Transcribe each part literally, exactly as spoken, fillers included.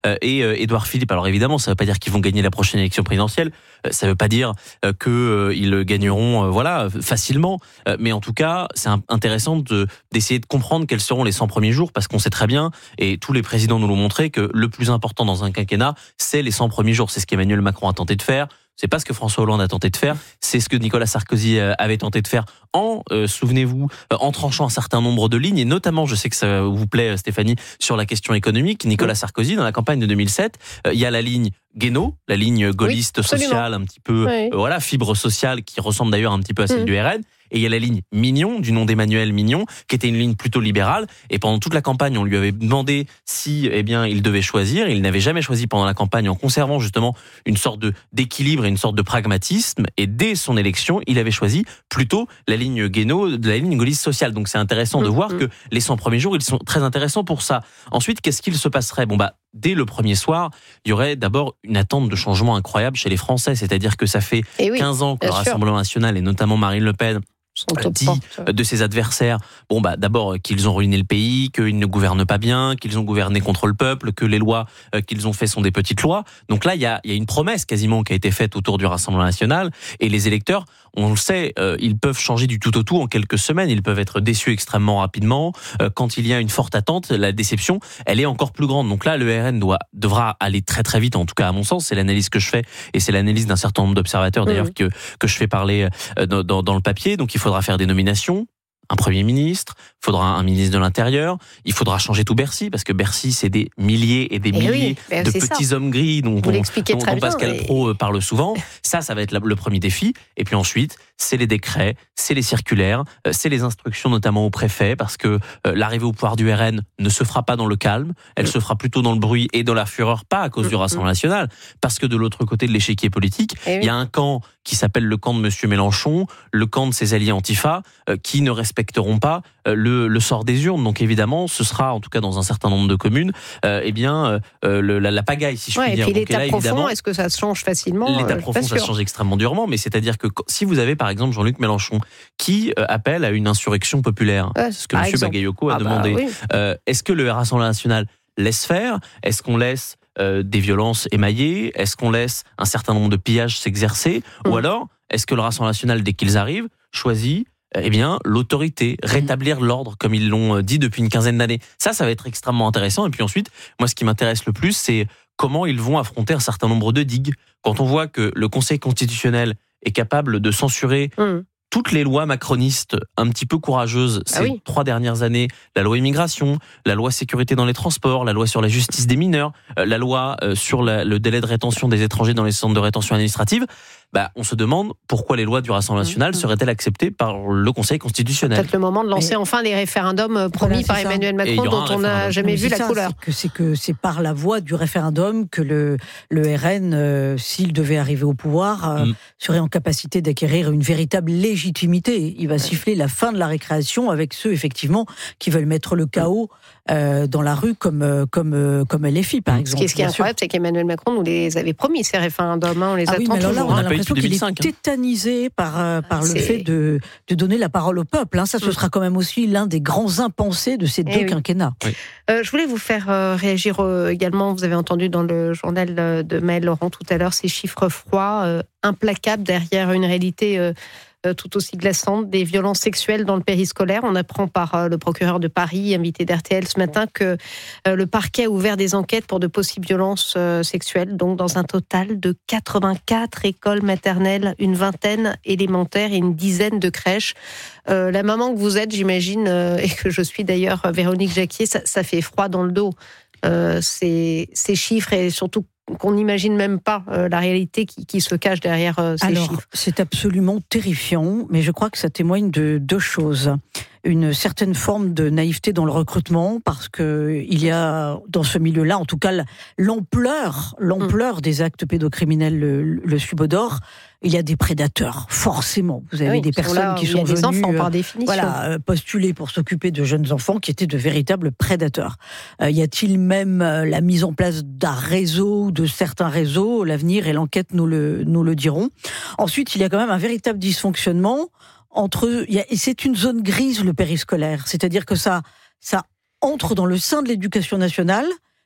euh, et euh, Édouard Philippe. Alors évidemment, ça ne veut pas dire qu'ils vont gagner la prochaine élection présidentielle, euh, ça ne veut pas dire euh, qu'ils euh, gagneront euh, voilà, facilement, euh, mais en tout cas, c'est un, intéressant de, d'essayer de comprendre quels seront les cent premiers jours, parce qu'on sait très bien, et tous les présidents nous l'ont montré, que le plus important dans un quinquennat, c'est les cent premiers jours. C'est ce qu'Emmanuel Macron a tenté de faire. C'est pas ce que François Hollande a tenté de faire, c'est ce que Nicolas Sarkozy avait tenté de faire en, euh, souvenez-vous, euh, en tranchant un certain nombre de lignes, et notamment, je sais que ça vous plaît Stéphanie, sur la question économique. Nicolas Sarkozy, dans la campagne de deux mille sept, euh, il y a la ligne Guénaud, la ligne gaulliste oui, sociale, un petit peu, oui. euh, voilà, fibre sociale, qui ressemble d'ailleurs un petit peu à celle mmh. du R N. Et il y a la ligne Mignon, du nom d'Emmanuel Mignon, qui était une ligne plutôt libérale. Et pendant toute la campagne, on lui avait demandé si, eh bien, il devait choisir. Il n'avait jamais choisi pendant la campagne, en conservant justement une sorte de, d'équilibre et une sorte de pragmatisme. Et dès son élection, il avait choisi plutôt la ligne Guénaud, la ligne gaulliste sociale. Donc c'est intéressant mmh. de voir que les cent premiers jours, ils sont très intéressants pour ça. Ensuite, qu'est-ce qu'il se passerait? Bon, bah, dès le premier soir, il y aurait d'abord une attente de changement incroyable chez les Français. C'est-à-dire que ça fait oui, quinze ans que le Rassemblement national, et notamment Marine Le Pen, dit de ses adversaires, bon bah d'abord qu'ils ont ruiné le pays, qu'ils ne gouvernent pas bien, qu'ils ont gouverné contre le peuple, que les lois euh, qu'ils ont fait sont des petites lois. Donc là il y a, il y a une promesse quasiment qui a été faite autour du Rassemblement national, et les électeurs, on le sait, euh, ils peuvent changer du tout au tout en quelques semaines, ils peuvent être déçus extrêmement rapidement. Euh, quand il y a une forte attente, la déception, elle est encore plus grande. Donc là le R N doit, devra aller très très vite, en tout cas à mon sens, c'est l'analyse que je fais, et c'est l'analyse d'un certain nombre d'observateurs d'ailleurs mmh. que, que je fais parler euh, dans, dans, dans le papier. Donc il faut Il faudra faire des nominations, un Premier ministre, il faudra un ministre de l'Intérieur, il faudra changer tout Bercy, parce que Bercy, c'est des milliers et des milliers et oui, de petits ça. hommes gris dont, dont, dont, dont Pascal bien, Praud et... parle souvent. Ça, ça va être le premier défi. Et puis ensuite, c'est les décrets, c'est les circulaires, c'est les instructions notamment au préfet, parce que euh, l'arrivée au pouvoir du R N ne se fera pas dans le calme, elle mmh. se fera plutôt dans le bruit et dans la fureur, pas à cause mmh. du Rassemblement national, parce que de l'autre côté de l'échiquier politique, il oui. y a un camp qui s'appelle le camp de Monsieur Mélenchon, le camp de ses alliés Antifa, euh, qui ne respecteront pas euh, le, le sort des urnes. Donc évidemment, ce sera, en tout cas dans un certain nombre de communes, euh, eh bien euh, le, la, la pagaille, si je ouais, puis dire. Et puis donc, l'état là, profond, est-ce que ça se change facilement? L'état euh, profond, ça se change extrêmement durement, mais c'est-à-dire que si vous avez par exemple Jean-Luc Mélenchon qui euh, appelle à une insurrection populaire, ouais, ce que M. Bagayoko a ah demandé, bah, oui. euh, est-ce que le Rassemblement national laisse faire? Est-ce qu'on laisse euh, des violences émaillées? Est-ce qu'on laisse un certain nombre de pillages s'exercer? mmh. Ou alors, est-ce que le Rassemblement national, dès qu'ils arrivent, choisit eh bien, l'autorité, rétablir l'ordre, comme ils l'ont dit depuis une quinzaine d'années? Ça, ça va être extrêmement intéressant. Et puis ensuite, moi, ce qui m'intéresse le plus, c'est comment ils vont affronter un certain nombre de digues. Quand on voit que le Conseil constitutionnel est capable de censurer mmh. toutes les lois macronistes un petit peu courageuses ces ah oui. trois dernières années, la loi immigration, la loi sécurité dans les transports, la loi sur la justice des mineurs, euh, la loi euh, sur la, le délai de rétention des étrangers dans les centres de rétention administrative, bah, on se demande pourquoi les lois du Rassemblement national mmh. seraient-elles acceptées par le Conseil constitutionnel. C'est peut-être le moment de lancer Mais... enfin les référendums promis voilà, par Emmanuel Macron, dont on n'a jamais vu la ça, couleur. C'est que, c'est que c'est par la voie du référendum que le, le R N, euh, s'il devait arriver au pouvoir, euh, mmh. serait en capacité d'acquérir une véritable légitimité. Il va siffler la fin de la récréation avec ceux, effectivement, qui veulent mettre le chaos euh, dans la rue, comme, comme, comme L F I, par exemple. Ce qui est incroyable, c'est qu'Emmanuel Macron nous les avait promis, ces référendums. Hein, on les ah attend oui, toujours. Là, on a l'impression qu'il est tétanisé par, euh, par c'est... le fait de, de donner la parole au peuple. Hein. Ça, ce sera quand même aussi l'un des grands impensés de ces eh deux oui. quinquennats. Oui. Euh, je voulais vous faire euh, réagir euh, également. Vous avez entendu dans le journal de Maëlle Laurent tout à l'heure ces chiffres froids, euh, implacables derrière une réalité euh, euh, tout aussi glaçante, des violences sexuelles dans le périscolaire. On apprend par euh, le procureur de Paris, invité d'R T L ce matin, que euh, le parquet a ouvert des enquêtes pour de possibles violences euh, sexuelles, donc dans un total de quatre-vingt-quatre écoles maternelles, une vingtaine élémentaires et une dizaine de crèches. Euh, la maman que vous êtes, j'imagine, euh, et que je suis d'ailleurs, Véronique Jacquier, ça, ça fait froid dans le dos. Euh, ces, ces chiffres, et surtout qu'on n'imagine même pas euh, la réalité qui, qui se cache derrière euh, ces Alors, chiffres. C'est absolument terrifiant, mais je crois que ça témoigne de deux choses. Une certaine forme de naïveté dans le recrutement, parce que il y a dans ce milieu-là, en tout cas, l'ampleur, l'ampleur mmh. des actes pédocriminels le, le subodore. Il y a des prédateurs, forcément. Vous avez oui, des personnes là, qui sont venues, enfants, par définition. Voilà, postuler pour s'occuper de jeunes enfants qui étaient de véritables prédateurs. Euh, y a-t-il même euh, la mise en place d'un réseau, de certains réseaux? L'avenir et l'enquête nous le nous le diront. Ensuite, il y a quand même un véritable dysfonctionnement entre. Il y a, et c'est une zone grise, le périscolaire. C'est-à-dire que ça ça entre dans le sein de l'éducation nationale,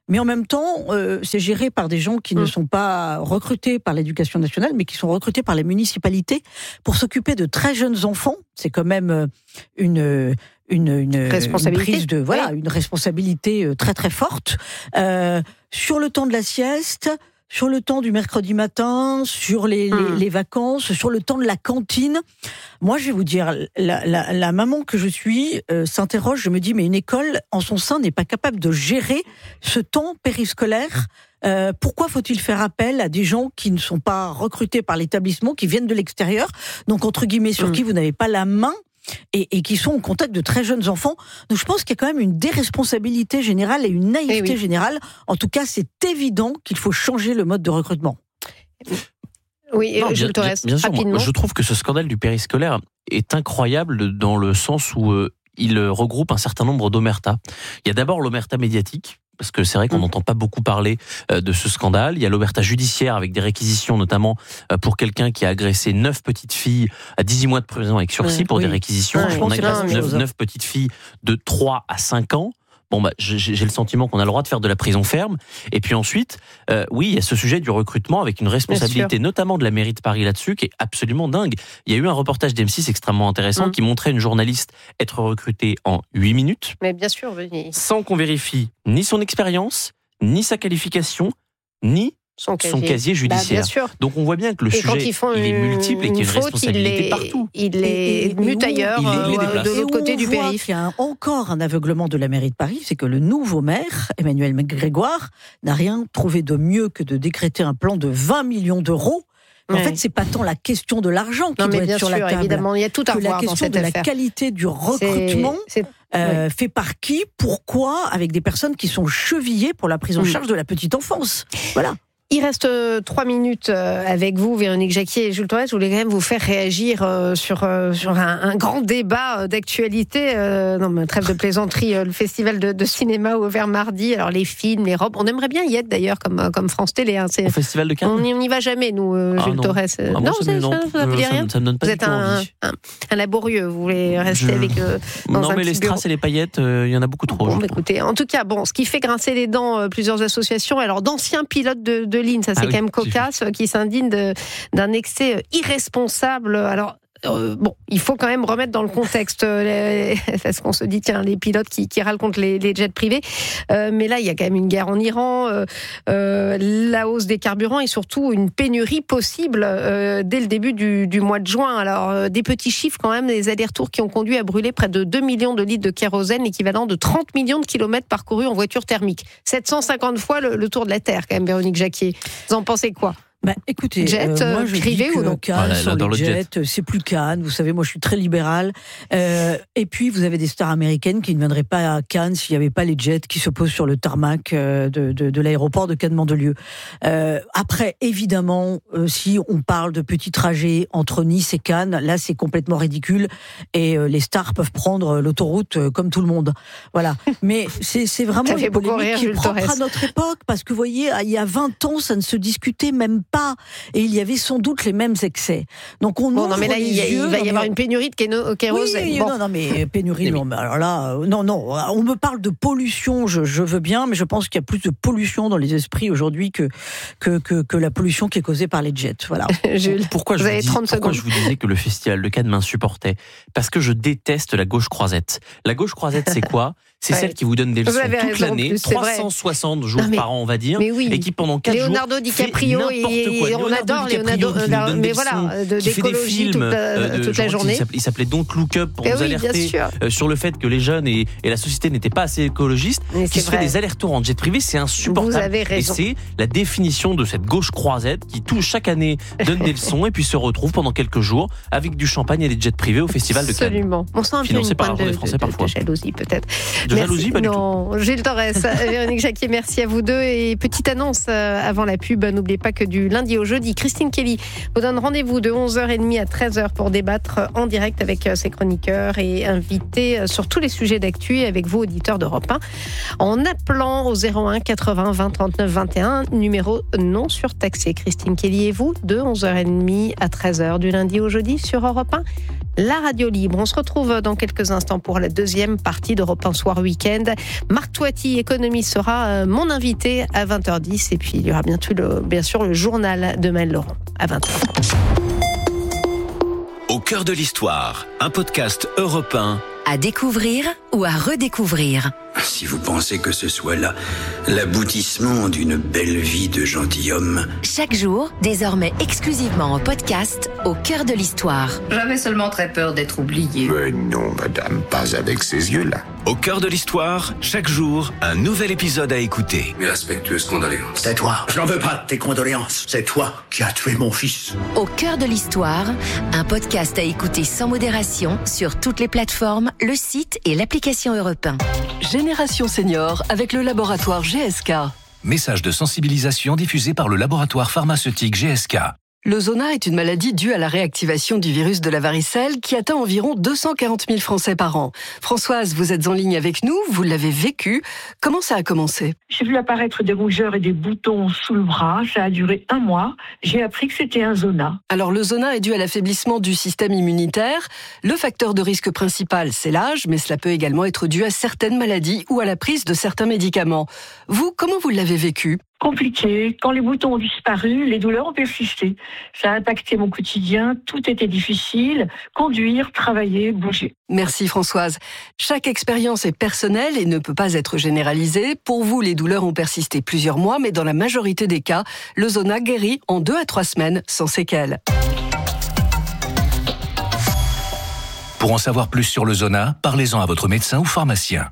mais en même temps, euh, c'est géré par des gens qui mmh. ne sont pas recrutés par l'éducation nationale, mais qui sont recrutés par les municipalités pour s'occuper de très jeunes enfants. C'est quand même une... Une, une, responsabilité. une prise de voilà oui. une responsabilité très très forte euh, sur le temps de la sieste, sur le temps du mercredi matin, sur les, mmh. les, les vacances, sur le temps de la cantine. Moi, je vais vous dire, la, la, la maman que je suis euh, s'interroge. Je me dis, mais une école en son sein n'est pas capable de gérer ce temps périscolaire. Euh, pourquoi faut-il faire appel à des gens qui ne sont pas recrutés par l'établissement, qui viennent de l'extérieur, donc entre guillemets sur mmh. qui vous n'avez pas la main? Et, et qui sont au contact de très jeunes enfants. Donc je pense qu'il y a quand même une déresponsabilité générale et une naïveté oui. générale. En tout cas, c'est évident qu'il faut changer le mode de recrutement. Oui, non, bien, Torres, bien sûr, rapidement. Moi, je trouve que ce scandale du périscolaire est incroyable dans le sens où euh, il regroupe un certain nombre d'omertas. Il y a d'abord l'omerta médiatique, parce que c'est vrai qu'on n'entend pas beaucoup parler euh, de ce scandale. Il y a l'omerta judiciaire avec des réquisitions, notamment euh, pour quelqu'un qui a agressé neuf petites filles à dix-huit mois de prison avec sursis ouais, pour oui. des réquisitions. Ouais, on agresse neuf petites filles de trois à cinq ans. Bon, bah, j'ai, j'ai le sentiment qu'on a le droit de faire de la prison ferme. Et puis ensuite, euh, oui, il y a ce sujet du recrutement avec une responsabilité, notamment de la mairie de Paris là-dessus, qui est absolument dingue. Il y a eu un reportage d'M six extrêmement intéressant mmh. qui montrait une journaliste être recrutée en huit minutes. Mais bien sûr, oui. Sans qu'on vérifie ni son expérience, ni sa qualification, ni son casier, son casier judiciaire. Bah, bien sûr. Donc on voit bien que le et sujet il est multiple et qu'il y a une faute, responsabilité il les, partout. Il les mute ailleurs il les, il les de l'autre côté du périph'. Il y a encore un aveuglement de la mairie de Paris, c'est que le nouveau maire, Emmanuel Grégoire, n'a rien trouvé de mieux que de décréter un plan de vingt millions d'euros. En oui. fait, c'est pas tant la question de l'argent qui non, doit être bien sur sûr, la table, évidemment, il y a tout à que voir la question dans cette de affaire. La qualité du recrutement c'est, c'est... Euh, oui. fait par qui, pourquoi, avec des personnes qui sont chevillées pour la prise en charge mmh. de la petite enfance. Voilà. Il reste euh, trois minutes euh, avec vous, Véronique Jacquier et Jules Torres. Je voulais quand même vous faire réagir euh, sur, euh, sur un, un grand débat euh, d'actualité. Euh, non, mais trêve de plaisanterie, euh, le festival de, de cinéma ouvert mardi. Alors les films, les robes, on aimerait bien y être d'ailleurs comme, comme France Télé. Hein, c'est... Au festival de Cannes On n'y va jamais, nous, euh, ah, Jules non. Torres. Ah, non, bon, ça, ça, non, ça, ça, ça, ça, rien. ça me donne pas vous du êtes tout un, envie. un, un laborieux, vous voulez rester Je... avec euh, dans non, un mais les strass et les paillettes, il euh, y en a beaucoup trop. Bon, écoutez, en tout cas, bon, ce qui fait grincer les dents euh, plusieurs associations. Alors d'anciens pilotes de, de ligne, ça c'est ah, quand oui, même cocasse, qui s'indignent de, d'un excès irresponsable. Alors, euh, bon, il faut quand même remettre dans le contexte, euh, les, parce qu'on se dit, tiens, les pilotes qui, qui râlent contre les, les jets privés. Euh, mais là, il y a quand même une guerre en Iran, euh, euh, la hausse des carburants et surtout une pénurie possible euh, dès le début du, du mois de juin. Alors, euh, des petits chiffres quand même, des allers-retours qui ont conduit à brûler près de deux millions de litres de kérosène, l'équivalent de trente millions de kilomètres parcourus en voiture thermique. sept cent cinquante fois le, le tour de la Terre, quand même, Véronique Jacquier. Vous en pensez quoi ? Bah, écoutez, jet euh, moi je privé dis ou non Cannes, ah, sur les jets, jet. C'est plus Cannes. Vous savez, moi je suis très libérale. Euh, et puis vous avez des stars américaines qui ne viendraient pas à Cannes s'il n'y avait pas les jets qui se posent sur le tarmac de, de, de l'aéroport de Cannes-Mandelieu. Euh, après, évidemment, euh, si on parle de petits trajets entre Nice et Cannes, là c'est complètement ridicule. Et euh, les stars peuvent prendre l'autoroute euh, comme tout le monde. Voilà. Mais c'est, c'est vraiment une polémique rire, qui est propre à notre époque, parce que vous voyez, il y a vingt ans, ça ne se discutait même pas. Pas. Et il y avait sans doute les mêmes excès. Donc on bon, non mais là il, y a, yeux, il va y mais... avoir une pénurie de kéno- kérosène. Oui, bon. non, non mais pénurie non. Mais alors là, non, non. On me parle de pollution, je, je veux bien, mais je pense qu'il y a plus de pollution dans les esprits aujourd'hui que que que, que la pollution qui est causée par les jets. Voilà. Jules, pourquoi je vous, dis, pourquoi je vous disais que le festival de Cannes m'insupportait ? Parce que je déteste la gauche croisette. La gauche croisette, c'est quoi ? C'est ouais. celle qui vous donne des leçons toute raison, l'année, plus, trois cent soixante jours non, mais, par an, on va dire, oui. et qui pendant quatre Leonardo jours DiCaprio fait n'importe et, quoi. et on Leonardo adore DiCaprio Leonardo, qui mais voilà, de, qui fait des films toute la, euh, de, toute la journée. Il s'appelait, il s'appelait Don't Look Up pour et nous oui, alerter euh, sur le fait que les jeunes et, et la société n'étaient pas assez écologistes. Mais qui se vrai. fait des allers-retours en jet privé, c'est insupportable. Vous avez raison. Et c'est la définition de cette gauche croisette qui tout chaque année donne des leçons et puis se retrouve pendant quelques jours avec du champagne et des jets privés au festival de Cannes. Absolument. On sent un peu une pointe de, Français de, parfois. de jalousie peut-être. De jalousie, pas du tout. Non, Gilles Torres, Véronique Jacquier, merci à vous deux. Et petite annonce avant la pub, n'oubliez pas que du lundi au jeudi, Christine Kelly vous donne rendez-vous de onze heures trente à treize heures pour débattre en direct avec ses chroniqueurs et invités sur tous les sujets d'actu et avec vous, auditeurs d'Europe un, en appelant au zéro un quatre-vingts vingt trente-neuf vingt et un, numéro non surtaxé. Christine Kelly et vous, de onze heures trente à treize heures du lundi au jeudi sur Europe un. la radio libre. On se retrouve dans quelques instants pour la deuxième partie d'Europe un Soir Week-end. Marc Toiti, économiste, sera mon invité à vingt heures dix. Et puis, il y aura bientôt le, bien sûr le journal de Maëlle Laurent à vingt heures. Au cœur de l'histoire, un podcast Europe un. À découvrir ou à redécouvrir. Si vous pensez que ce soit là l'aboutissement d'une belle vie de gentilhomme. Chaque jour, désormais exclusivement en podcast, au cœur de l'histoire. J'avais seulement très peur d'être oublié. Mais non, madame, pas avec ces yeux-là. Au cœur de l'histoire, chaque jour, un nouvel épisode à écouter. Mes respectueuses condoléances. C'est toi. Je n'en veux pas de tes condoléances. C'est toi qui as tué mon fils. Au cœur de l'histoire, un podcast à écouter sans modération sur toutes les plateformes, le site et l'application Europe un. Génération Senior avec le laboratoire G S K. Message de sensibilisation diffusé par le laboratoire pharmaceutique G S K. Le zona est une maladie due à la réactivation du virus de la varicelle qui atteint environ deux cent quarante mille Français par an. Françoise, vous êtes en ligne avec nous, vous l'avez vécu. Comment ça a commencé ? J'ai vu apparaître des rougeurs et des boutons sous le bras. Ça a duré un mois. J'ai appris que c'était un zona. Alors le zona est dû à l'affaiblissement du système immunitaire. Le facteur de risque principal, c'est l'âge, mais cela peut également être dû à certaines maladies ou à la prise de certains médicaments. Vous, comment vous l'avez vécu ? Compliqué. Quand les boutons ont disparu, les douleurs ont persisté. Ça a impacté mon quotidien. Tout était difficile. Conduire, travailler, bouger. Merci Françoise. Chaque expérience est personnelle et ne peut pas être généralisée. Pour vous, les douleurs ont persisté plusieurs mois, mais dans la majorité des cas, le zona guérit en deux à trois semaines sans séquelles. Pour en savoir plus sur le zona, parlez-en à votre médecin ou pharmacien.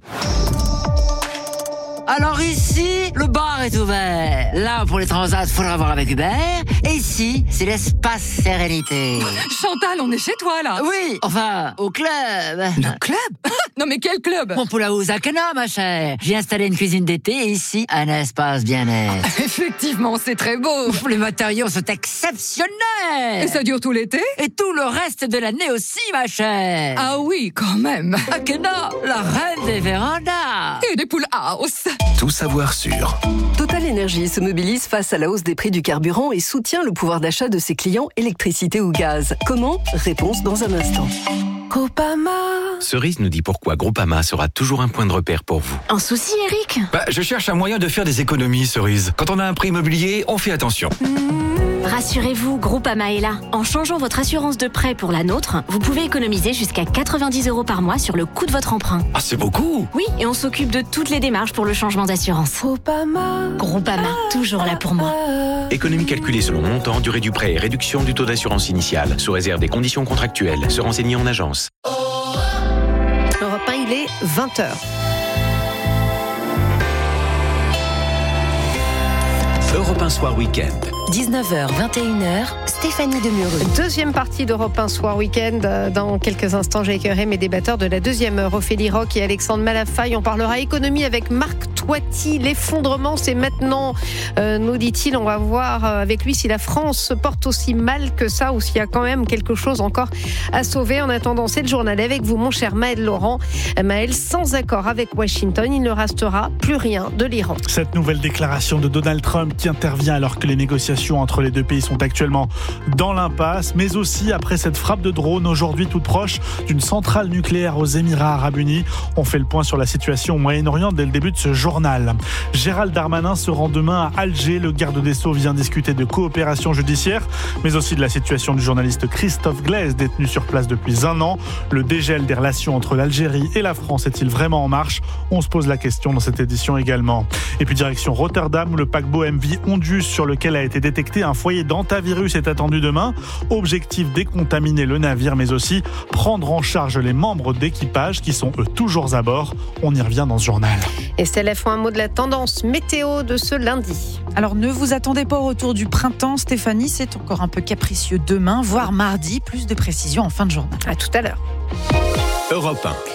Alors ici, le bar est ouvert. Là, pour les transats, faudra voir avec Hubert. Et ici, c'est l'espace sérénité. Chantal, on est chez toi, là. Oui, enfin, au club. Le club ? Non mais quel club ? Mon Poulaouz Akana, ma chère. J'ai installé une cuisine d'été et ici, un espace bien-être. Effectivement, c'est très beau. Les matériaux sont exceptionnels. Et ça dure tout l'été ? Et tout le reste de l'année aussi, ma chère. Ah oui, quand même. Akana, la reine des vérandas. Et des poules house. Tout savoir sur. Total Énergie se mobilise face à la hausse des prix du carburant et soutient le pouvoir d'achat de ses clients électricité ou gaz. Comment ? Réponse dans un instant. Groupama. Cerise nous dit pourquoi Groupama sera toujours un point de repère pour vous. Un souci, Eric ? Bah, je cherche un moyen de faire des économies, Cerise. Quand on a un prêt immobilier, on fait attention. Mmh. Rassurez-vous, Groupama est là. En changeant votre assurance de prêt pour la nôtre, vous pouvez économiser jusqu'à quatre-vingt-dix euros par mois sur le coût de votre emprunt. Ah, c'est beaucoup ! Oui, et on s'occupe de toutes les démarches pour le changement d'assurance. Groupama. Groupama, toujours là pour moi. Économie calculée selon montant, durée du prêt et réduction du taux d'assurance initiale, sous réserve des conditions contractuelles. Se renseigner en agence. Europe un, il est vingt heures. Europe un Soir Week-end. dix-neuf heures, vingt et une heures, Stéphanie Demureux. Deuxième partie d'Europe un Soir Week-end. Dans quelques instants, j'accueillerai mes débatteurs de la deuxième heure, Ophélie Roch et Alexandre Malafaille. On parlera économie avec Marc Toiti. L'effondrement, c'est maintenant, euh, nous dit-il. On va voir avec lui si la France se porte aussi mal que ça ou s'il y a quand même quelque chose encore à sauver. En attendant, c'est le journal avec vous, mon cher Maëlle Laurent. Maëlle, sans accord avec Washington, il ne restera plus rien de l'Iran. Cette nouvelle déclaration de Donald Trump qui intervient alors que les négociations entre les deux pays sont actuellement dans l'impasse, mais aussi après cette frappe de drone aujourd'hui toute proche d'une centrale nucléaire aux Émirats Arabes Unis. On fait le point sur la situation au Moyen-Orient dès le début de ce journal. Gérald Darmanin se rend demain à Alger. Le garde des Sceaux vient discuter de coopération judiciaire, mais aussi de la situation du journaliste Christophe Glaise, détenu sur place depuis un an. Le dégel des relations entre l'Algérie et la France est-il vraiment en marche ? On se pose la question dans cette édition également. Et puis direction Rotterdam où le paquebot M V Ondus sur lequel a été détecté un foyer d'hantavirus est attendu demain. Objectif décontaminer le navire, mais aussi prendre en charge les membres d'équipage qui sont eux toujours à bord. On y revient dans ce journal. Et c'est la fin, un mot de la tendance météo de ce lundi. Alors ne vous attendez pas au retour du printemps, Stéphanie, c'est encore un peu capricieux demain, voire mardi. Plus de précisions en fin de journée. À tout à l'heure. Europe un.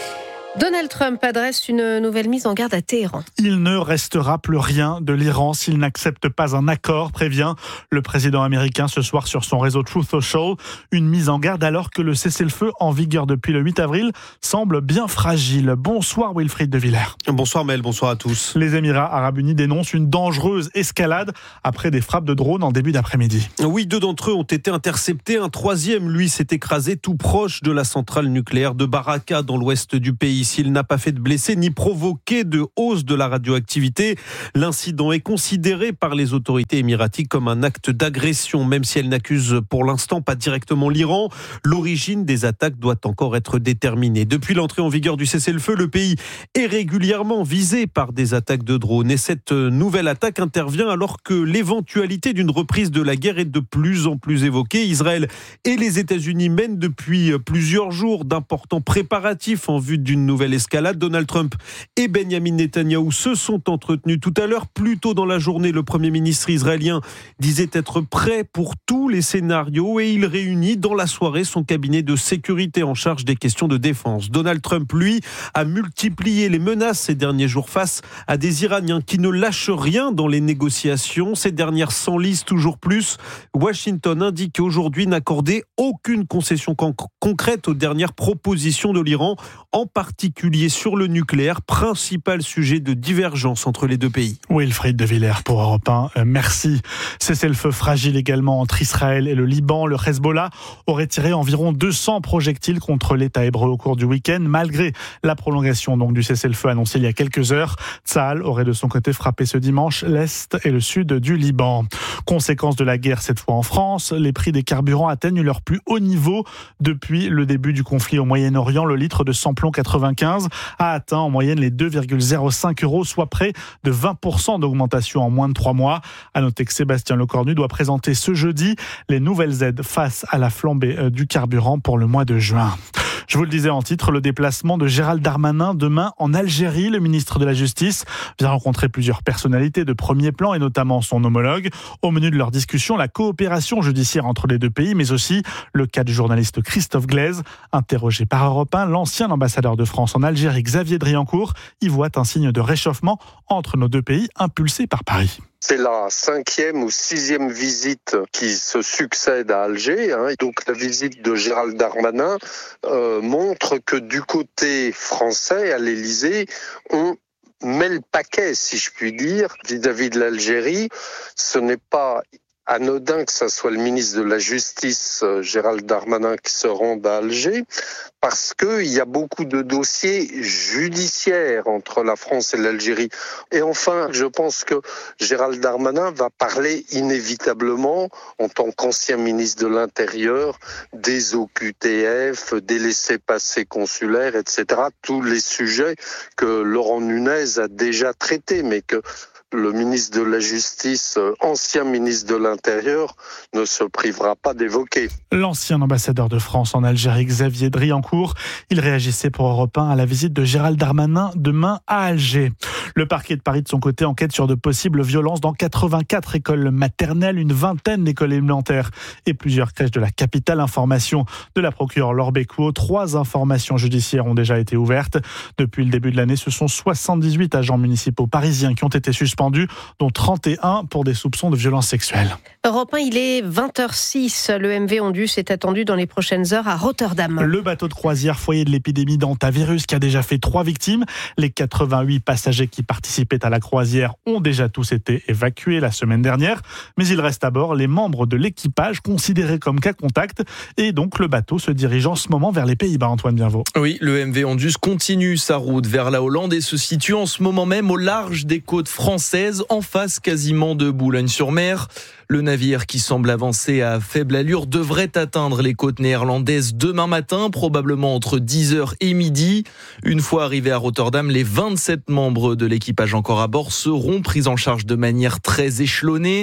Donald Trump adresse une nouvelle mise en garde à Téhéran. Il ne restera plus rien de l'Iran s'il n'accepte pas un accord, prévient le président américain ce soir sur son réseau Truth Social. Une mise en garde alors que le cessez-le-feu en vigueur depuis le huit avril semble bien fragile. Bonsoir Wilfried de Villers. Bonsoir Mel, bonsoir à tous. Les Émirats arabes unis dénoncent une dangereuse escalade après des frappes de drones en début d'après-midi. Oui, deux d'entre eux ont été interceptés. Un troisième, lui, s'est écrasé tout proche de la centrale nucléaire de Baraka dans l'ouest du pays. S'il n'a pas fait de blessés ni provoqué de hausse de la radioactivité, l'incident est considéré par les autorités émiraties comme un acte d'agression, même si elles n'accusent pour l'instant pas directement l'Iran. L'origine des attaques doit encore être déterminée. Depuis l'entrée en vigueur du cessez-le-feu, le pays est régulièrement visé par des attaques de drones. Et cette nouvelle attaque intervient alors que l'éventualité d'une reprise de la guerre est de plus en plus évoquée. Israël et les États-Unis mènent depuis plusieurs jours d'importants préparatifs en vue d'une nouvelle escalade. Donald Trump et Benjamin Netanyahou se sont entretenus tout à l'heure. Plus tôt dans la journée, le Premier ministre israélien disait être prêt pour tous les scénarios et il réunit dans la soirée son cabinet de sécurité en charge des questions de défense. Donald Trump, lui, a multiplié les menaces ces derniers jours face à des Iraniens qui ne lâchent rien dans les négociations. Ces dernières s'enlisent toujours plus. Washington indique aujourd'hui n'accorder aucune concession con- concrète aux dernières propositions de l'Iran, en particulier sur le nucléaire, principal sujet de divergence entre les deux pays. Wilfried de Villers pour Europe un, euh, merci. Cessez-le-feu fragile également entre Israël et le Liban. Le Hezbollah aurait tiré environ deux cents projectiles contre l'État hébreu au cours du week-end, malgré la prolongation donc du cessez-le-feu annoncé il y a quelques heures. Tsahal aurait de son côté frappé ce dimanche l'Est et le Sud du Liban. Conséquence de la guerre cette fois en France, les prix des carburants atteignent leur plus haut niveau depuis le début du conflit au Moyen-Orient. Le litre de samplon quatre-vingt-quinze a atteint en moyenne les deux virgule zéro cinq euros, soit près de vingt pour cent d'augmentation en moins de trois mois. À noter que Sébastien Lecornu doit présenter ce jeudi les nouvelles aides face à la flambée du carburant pour le mois de juin. Je vous le disais en titre, le déplacement de Gérald Darmanin demain en Algérie. Le ministre de la Justice vient rencontrer plusieurs personnalités de premier plan et notamment son homologue. Au menu de leur discussion, la coopération judiciaire entre les deux pays, mais aussi le cas du journaliste Christophe Glaise. Interrogé par Europe un, l'ancien ambassadeur de France en Algérie, Xavier Driancourt, y voit un signe de réchauffement entre nos deux pays impulsé par Paris. C'est la cinquième ou sixième visite qui se succède à Alger. Hein. Donc la visite de Gérald Darmanin euh, montre que du côté français, à l'Élysée, on met le paquet, si je puis dire, vis-à-vis de l'Algérie. Ce n'est pas anodin que ce soit le ministre de la Justice, Gérald Darmanin, qui se rende à Alger, parce qu'il y a beaucoup de dossiers judiciaires entre la France et l'Algérie. Et enfin, je pense que Gérald Darmanin va parler inévitablement, en tant qu'ancien ministre de l'Intérieur, des O Q T F, des laissez-passer consulaires, et cetera. Tous les sujets que Laurent Nunez a déjà traités, mais que le ministre de la Justice, ancien ministre de l'Intérieur, ne se privera pas d'évoquer. L'ancien ambassadeur de France en Algérie, Xavier Driancourt, il réagissait pour Europe un à la visite de Gérald Darmanin demain à Alger. Le parquet de Paris, de son côté, enquête sur de possibles violences dans quatre-vingt-quatre écoles maternelles, une vingtaine d'écoles élémentaires et plusieurs crèches de la capitale. Information de la procureure Laure Bécuot. Trois informations judiciaires ont déjà été ouvertes. Depuis le début de l'année, ce sont soixante-dix-huit agents municipaux parisiens qui ont été suspendus, dont trente et un pour des soupçons de violences sexuelles. Europe un, il est vingt heures six. Le M V Ondus est attendu dans les prochaines heures à Rotterdam. Le bateau de croisière foyer de l'épidémie d'hantavirus qui a déjà fait trois victimes. Les quatre-vingt-huit passagers qui participaient à la croisière ont déjà tous été évacués la semaine dernière. Mais il reste à bord les membres de l'équipage considérés comme cas contact. Et donc le bateau se dirige en ce moment vers les Pays-Bas, Antoine Bienvaux. Oui, le M V Ondus continue sa route vers la Hollande et se situe en ce moment même au large des côtes françaises, en face quasiment de Boulogne-sur-Mer. Le navire, qui semble avancer à faible allure, devrait atteindre les côtes néerlandaises demain matin, probablement entre dix heures et midi. Une fois arrivé à Rotterdam, les vingt-sept membres de l'équipage encore à bord seront pris en charge de manière très échelonnée.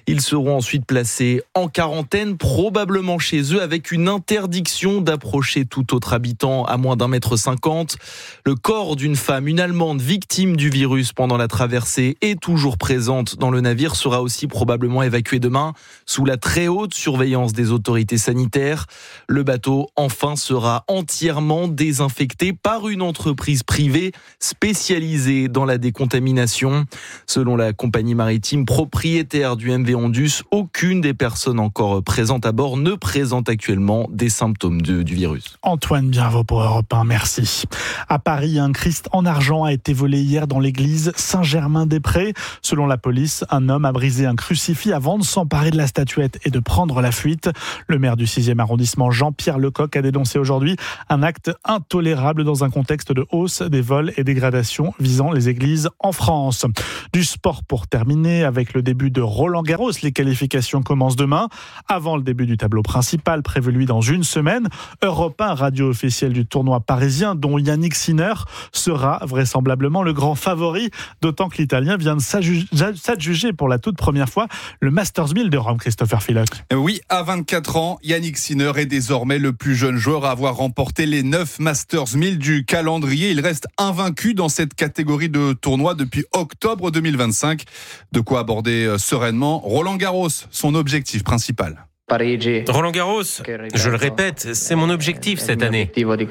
Ils seront ensuite placés en quarantaine, probablement chez eux, avec une interdiction d'approcher tout autre habitant à moins d'un mètre cinquante. Le corps d'une femme, une Allemande victime du virus pendant la traversée, est toujours présente dans le navire, sera aussi probablement évacué demain sous la très haute surveillance des autorités sanitaires. Le bateau, enfin, sera entièrement désinfecté par une entreprise privée spécialisée dans la décontamination. Selon la compagnie maritime propriétaire du M V Ondus, aucune des personnes encore présentes à bord ne présente actuellement des symptômes de, du virus. Antoine Bienvaux pour Europe un, merci. À Paris, un Christ en argent a été volé hier dans l'église Saint-Germain-des-Prés. Selon la police, un homme a brisé un crucifix avant de s'emparer de la statuette et de prendre la fuite. Le maire du sixième arrondissement, Jean-Pierre Lecoq, a dénoncé aujourd'hui un acte intolérable dans un contexte de hausse des vols et dégradations visant les églises en France. Du sport pour terminer avec le début de Roland-Garros. Les qualifications commencent demain. Avant le début du tableau principal, prévu lui dans une semaine, Europe un, radio officielle du tournoi parisien, dont Yannick Sinner sera vraisemblablement le grand favori, d'autant que l'Italien vient de s'adjuger pour la toute première fois le Masters mille de Rome, Christopher Philoc. Oui, à vingt-quatre ans, Yannick Sinner est désormais le plus jeune joueur à avoir remporté les neuf Masters mille du calendrier. Il reste invaincu dans cette catégorie de tournoi depuis octobre deux mille vingt-cinq. De quoi aborder sereinement Roland-Garros, son objectif principal. Roland-Garros, je le répète, c'est mon objectif cette année.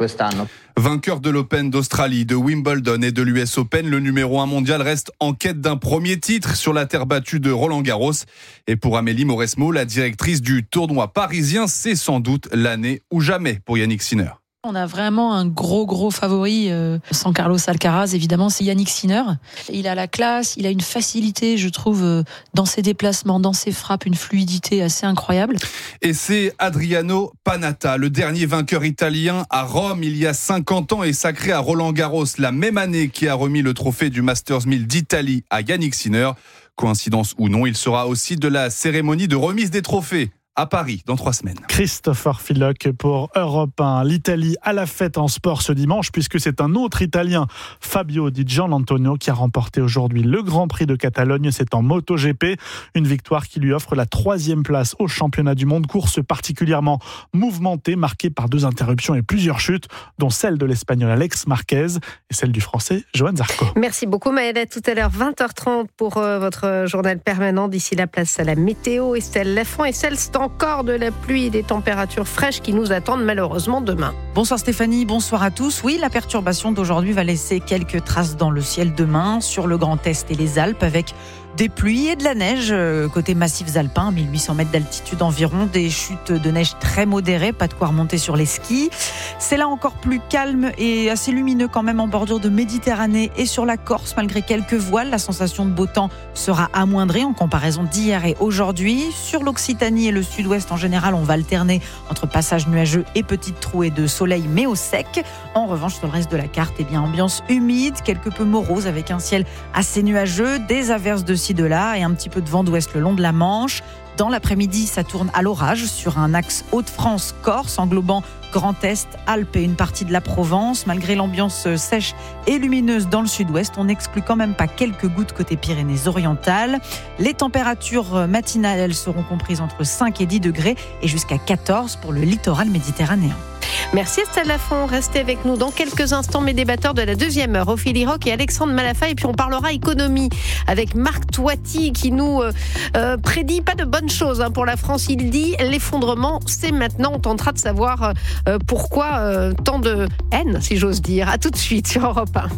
Vainqueur de l'Open d'Australie, de Wimbledon et de l'U S Open, le numéro un mondial reste en quête d'un premier titre sur la terre battue de Roland-Garros. Et pour Amélie Mauresmo, la directrice du tournoi parisien, c'est sans doute l'année ou jamais pour Yannick Sinner. On a vraiment un gros gros favori, euh, sans Carlos Alcaraz évidemment, c'est Yannick Sinner. Il a la classe, il a une facilité, je trouve, euh, dans ses déplacements, dans ses frappes, une fluidité assez incroyable. Et c'est Adriano Panatta, le dernier vainqueur italien à Rome il y a cinquante ans et sacré à Roland-Garros la même année, qui a remis le trophée du Masters mille d'Italie à Yannick Sinner. Coïncidence ou non, il sera aussi de la cérémonie de remise des trophées à Paris dans trois semaines. Christopher Philoc pour Europe un. L'Italie à la fête en sport ce dimanche, puisque c'est un autre Italien, Fabio Di Gianantonio, qui a remporté aujourd'hui le Grand Prix de Catalogne. C'est en MotoGP, une victoire qui lui offre la troisième place au championnat du monde. Course particulièrement mouvementée, marquée par deux interruptions et plusieurs chutes, dont celle de l'Espagnol Alex Marquez et celle du Français Johan Zarco. Merci beaucoup Maëlle. À tout à l'heure, vingt heures trente pour euh, votre journal permanent. D'ici la place à la météo. Estelle Lafont et celle encore de la pluie et des températures fraîches qui nous attendent malheureusement demain. Bonsoir Stéphanie, bonsoir à tous. Oui, la perturbation d'aujourd'hui va laisser quelques traces dans le ciel demain sur le Grand Est et les Alpes, avec des pluies et de la neige côté massifs alpins, mille huit cents mètres d'altitude environ, des chutes de neige très modérées, pas de quoi remonter sur les skis. C'est là encore plus calme et assez lumineux quand même en bordure de Méditerranée et sur la Corse, malgré quelques voiles. La sensation de beau temps sera amoindrie en comparaison d'hier et aujourd'hui. Sur l'Occitanie et le sud-ouest en général, on va alterner entre passages nuageux et petites trouées de soleil, mais au sec. En revanche, sur le reste de la carte, eh bien, ambiance humide, quelque peu morose avec un ciel assez nuageux, des averses de ci de là et un petit peu de vent d'ouest le long de la Manche. Dans l'après-midi, ça tourne à l'orage sur un axe Hauts-de-France-Corse, englobant Grand Est, Alpes et une partie de la Provence. Malgré l'ambiance sèche et lumineuse dans le sud-ouest, on n'exclut quand même pas quelques gouttes côté Pyrénées-Orientales. Les températures matinales, elles seront comprises entre cinq et dix degrés et jusqu'à quatorze pour le littoral méditerranéen. Merci Estelle Lafont, restez avec nous dans quelques instants, mes débatteurs de la deuxième heure, Ophélie Roch et Alexandre Malafa, et puis on parlera économie avec Marc Toiti qui nous euh, euh, prédit pas de bonnes choses hein, pour la France. Il dit l'effondrement c'est maintenant. On tentera de savoir euh, pourquoi euh, tant de haine, si j'ose dire. À tout de suite sur Europe un.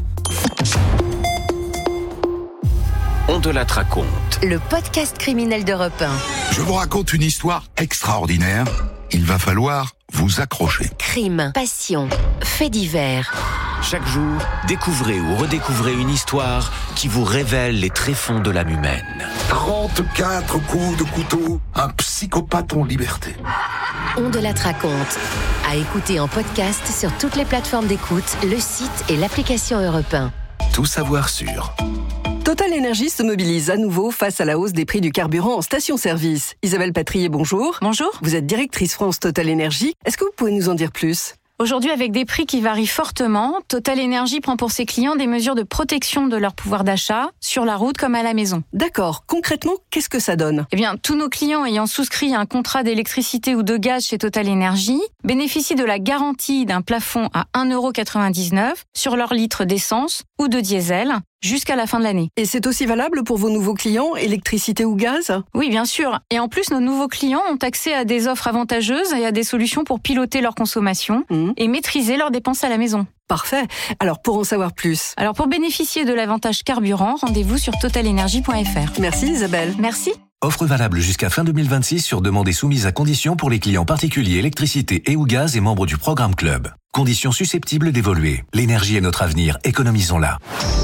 On te la raconte. Le podcast criminel d'Europe un. Je vous raconte une histoire extraordinaire. Il va falloir vous accrocher. Crime, passion, faits divers. Chaque jour, découvrez ou redécouvrez une histoire qui vous révèle les tréfonds de l'âme humaine. trente-quatre coups de couteau, un psychopathe en liberté. On te la raconte. À écouter en podcast sur toutes les plateformes d'écoute, le site et l'application Europe un. Tout savoir sur... Total Énergie se mobilise à nouveau face à la hausse des prix du carburant en station-service. Isabelle Patrier, bonjour. Bonjour. Vous êtes directrice France Total Énergie. Est-ce que vous pouvez nous en dire plus ? Aujourd'hui, avec des prix qui varient fortement, Total Energy prend pour ses clients des mesures de protection de leur pouvoir d'achat, sur la route comme à la maison. D'accord. Concrètement, qu'est-ce que ça donne ? Eh bien, tous nos clients ayant souscrit un contrat d'électricité ou de gaz chez Total Energy bénéficient de la garantie d'un plafond à un euro quatre-vingt-dix-neuf sur leur litre d'essence ou de diesel jusqu'à la fin de l'année. Et c'est aussi valable pour vos nouveaux clients, électricité ou gaz ? Oui, bien sûr. Et en plus, nos nouveaux clients ont accès à des offres avantageuses et à des solutions pour piloter leur consommation mmh. et maîtriser leurs dépenses à la maison. Parfait. Alors, pour en savoir plus. Alors, pour bénéficier de l'avantage carburant, rendez-vous sur total energy point f r. Merci Isabelle. Merci. Offre valable jusqu'à fin deux mille vingt-six sur demande et soumise à conditions pour les clients particuliers électricité et ou gaz et membres du programme Club. Conditions susceptibles d'évoluer. L'énergie est notre avenir, économisons-la.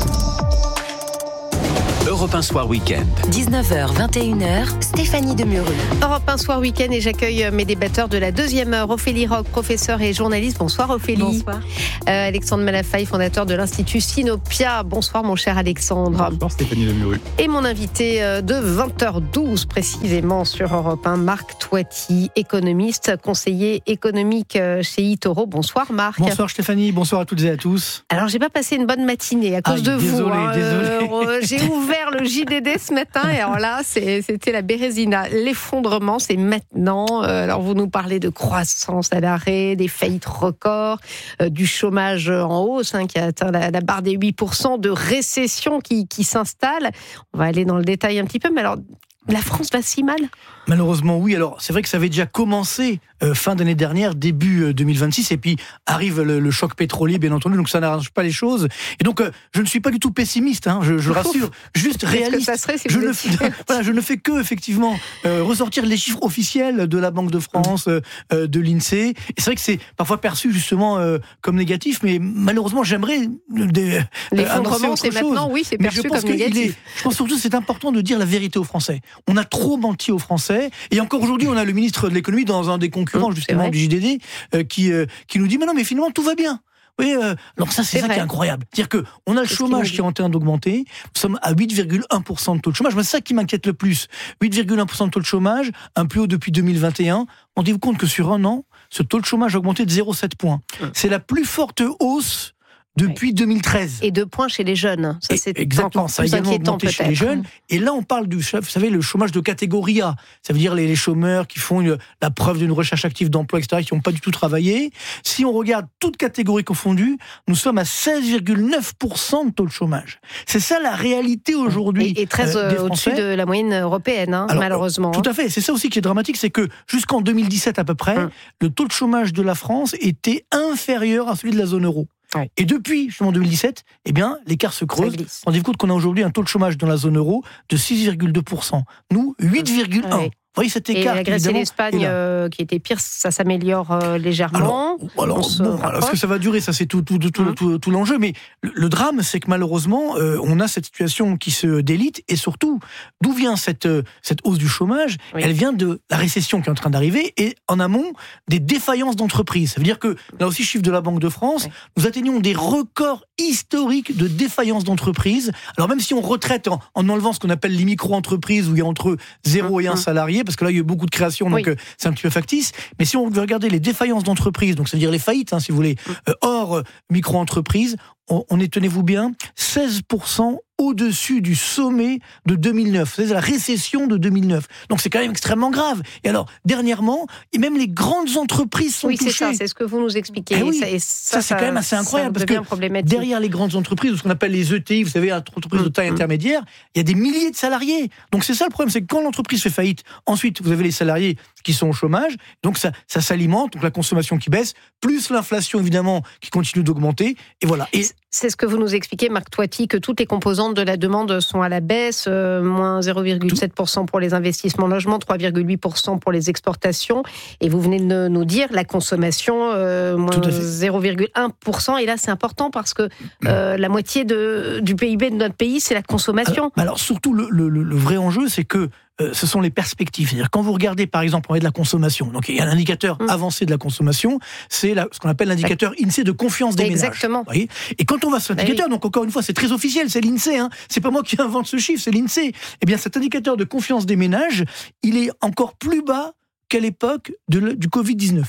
Europe un Soir Week-end. dix-neuf heures, vingt et une heures, Stéphanie Demureux. Europe un Soir Week-end et j'accueille mes débatteurs de la deuxième heure. Ophélie Roch, professeure et journaliste. Bonsoir Ophélie. Bonsoir. Euh, Alexandre Malafaille, fondateur de l'Institut Sinopia. Bonsoir mon cher Alexandre. Bonsoir Stéphanie Demureux. Et mon invité de vingt heures douze précisément sur Europe un, Marc Toiti, économiste, conseiller économique chez eToro. Bonsoir Marc. Bonsoir Stéphanie, bonsoir à toutes et à tous. Alors j'ai pas passé une bonne matinée à cause Aïe, de désolé, vous. Hein. Désolé. Euh, j'ai ouvert le J D D ce matin et alors là c'est, c'était la bérésina. L'effondrement c'est maintenant. Euh, alors vous nous parlez de croissance à l'arrêt, des faillites records, euh, du chômage en hausse hein, qui a atteint la, la barre des huit pour cent, de récession qui, qui s'installe. On va aller dans le détail un petit peu, mais alors la France va si mal ? Malheureusement oui, alors c'est vrai que ça avait déjà commencé euh, fin d'année dernière, début euh, deux mille vingt-six, et puis arrive le, le choc pétrolier bien entendu, donc ça n'arrange pas les choses. Et donc euh, je ne suis pas du tout pessimiste, hein, je, je rassure, juste réaliste. Qu'est-ce que ça serait si je, vous ne, étiez... voilà, je ne fais que effectivement euh, ressortir les chiffres officiels de la Banque de France, euh, euh, de l'INSEE. Et c'est vrai que c'est parfois perçu justement euh, comme négatif, mais malheureusement j'aimerais des, l'effondrement, euh, c'est chose. maintenant, oui, c'est perçu comme négatif. Est, je pense surtout que c'est important de dire la vérité aux Français. On a trop menti aux Français, et encore aujourd'hui on a le ministre de l'économie dans un des concurrents mmh, justement du J D D euh, qui, euh, qui nous dit mais non mais finalement tout va bien. Oui, euh, alors ça c'est, c'est ça vrai. Qui est incroyable. C'est-à-dire que on a le c'est chômage qui est en train d'augmenter. Nous sommes à huit virgule un pour cent de taux de chômage. Moi, c'est ça qui m'inquiète le plus. huit virgule un pour cent de taux de chômage, un plus haut depuis deux mille vingt et un. Rendez-vous compte que sur un an, ce taux de chômage a augmenté de zéro virgule sept points. Mmh. C'est la plus forte hausse depuis deux mille treize. Et deux points chez les jeunes. Ça, c'est exactement, ça a également augmenté peut-être. Chez les jeunes. Et là, on parle du, vous savez, le chômage de catégorie A. Ça veut dire les, les chômeurs qui font une, la preuve d'une recherche active d'emploi, et cetera, qui n'ont pas du tout travaillé. Si on regarde toutes catégories confondues, nous sommes à seize virgule neuf pour cent de taux de chômage. C'est ça la réalité aujourd'hui. Et, et très euh, au-dessus de la moyenne européenne, hein, alors, malheureusement. Tout à fait. C'est ça aussi qui est dramatique, c'est que jusqu'en deux mille dix-sept à peu près, hum. le taux de chômage de la France était inférieur à celui de la zone euro. Ouais. Et depuis justement deux mille dix-sept, eh bien, l'écart se creuse. Rendez-vous compte qu'on a aujourd'hui un taux de chômage dans la zone euro de six virgule deux pour cent. Nous, huit virgule un pour cent. Ouais. Vous voyez cet écart. Et la Grèce et l'Espagne, euh, qui était pire, ça s'améliore euh, légèrement. Alors, alors, bon, alors est-ce que ça va durer ? Ça, c'est tout, tout, tout, mmh. tout, tout, tout l'enjeu. Mais le, le drame, c'est que malheureusement, euh, on a cette situation qui se délite. Et surtout, d'où vient cette, euh, cette hausse du chômage ? Oui. Elle vient de la récession qui est en train d'arriver et en amont, des défaillances d'entreprises. Ça veut dire que, là aussi, chiffre de la Banque de France, oui. nous atteignons des records historiques de défaillances d'entreprises. Alors même si on retraite en, en enlevant ce qu'on appelle les micro-entreprises, où il y a entre zéro mmh. et un salarié, parce que là, il y a eu beaucoup de créations, donc oui. euh, c'est un petit peu factice. Mais si on veut regarder les défaillances d'entreprises, donc c'est-à-dire les faillites, hein, si vous voulez, euh, hors euh, micro-entreprises, on, on est, tenez-vous bien, seize pour cent au-dessus du sommet de deux mille neuf, c'est la récession de deux mille neuf. Donc c'est quand même extrêmement grave. Et alors, dernièrement, et même les grandes entreprises sont oui, touchées. Oui, c'est ça, c'est ce que vous nous expliquez. Eh oui, ça, et ça, ça, c'est quand même assez incroyable, parce que derrière les grandes entreprises, ce qu'on appelle les E T I, vous savez, entreprises mmh, de taille mmh. intermédiaire, il y a des milliers de salariés. Donc c'est ça le problème, c'est que quand l'entreprise fait faillite, ensuite vous avez les salariés qui sont au chômage, donc ça, ça s'alimente, donc la consommation qui baisse, plus l'inflation évidemment qui continue d'augmenter, et voilà. Et c'est ce que vous nous expliquez, Marc Toiti, que toutes les composantes de la demande sont à la baisse, euh, moins zéro virgule sept pour cent pour les investissements logements, trois virgule huit pour cent pour les exportations, et vous venez de nous dire la consommation, euh, moins zéro virgule un pour cent, et là c'est important parce que euh, la moitié de, du P I B de notre pays, c'est la consommation. Alors, alors surtout, le, le, le vrai enjeu, c'est que Euh, ce sont les perspectives. C'est-à-dire, quand vous regardez, par exemple, on est de la consommation, donc il y a un indicateur mmh. avancé de la consommation, c'est la, ce qu'on appelle l'indicateur INSEE de confiance des Exactement. ménages. Vous voyez ? Et quand on va sur cet indicateur, oui. donc encore une fois, c'est très officiel, c'est l'INSEE, hein, c'est pas moi qui invente ce chiffre, c'est l'INSEE. Eh bien, cet indicateur de confiance des ménages, il est encore plus bas qu'à l'époque de, du covid dix-neuf.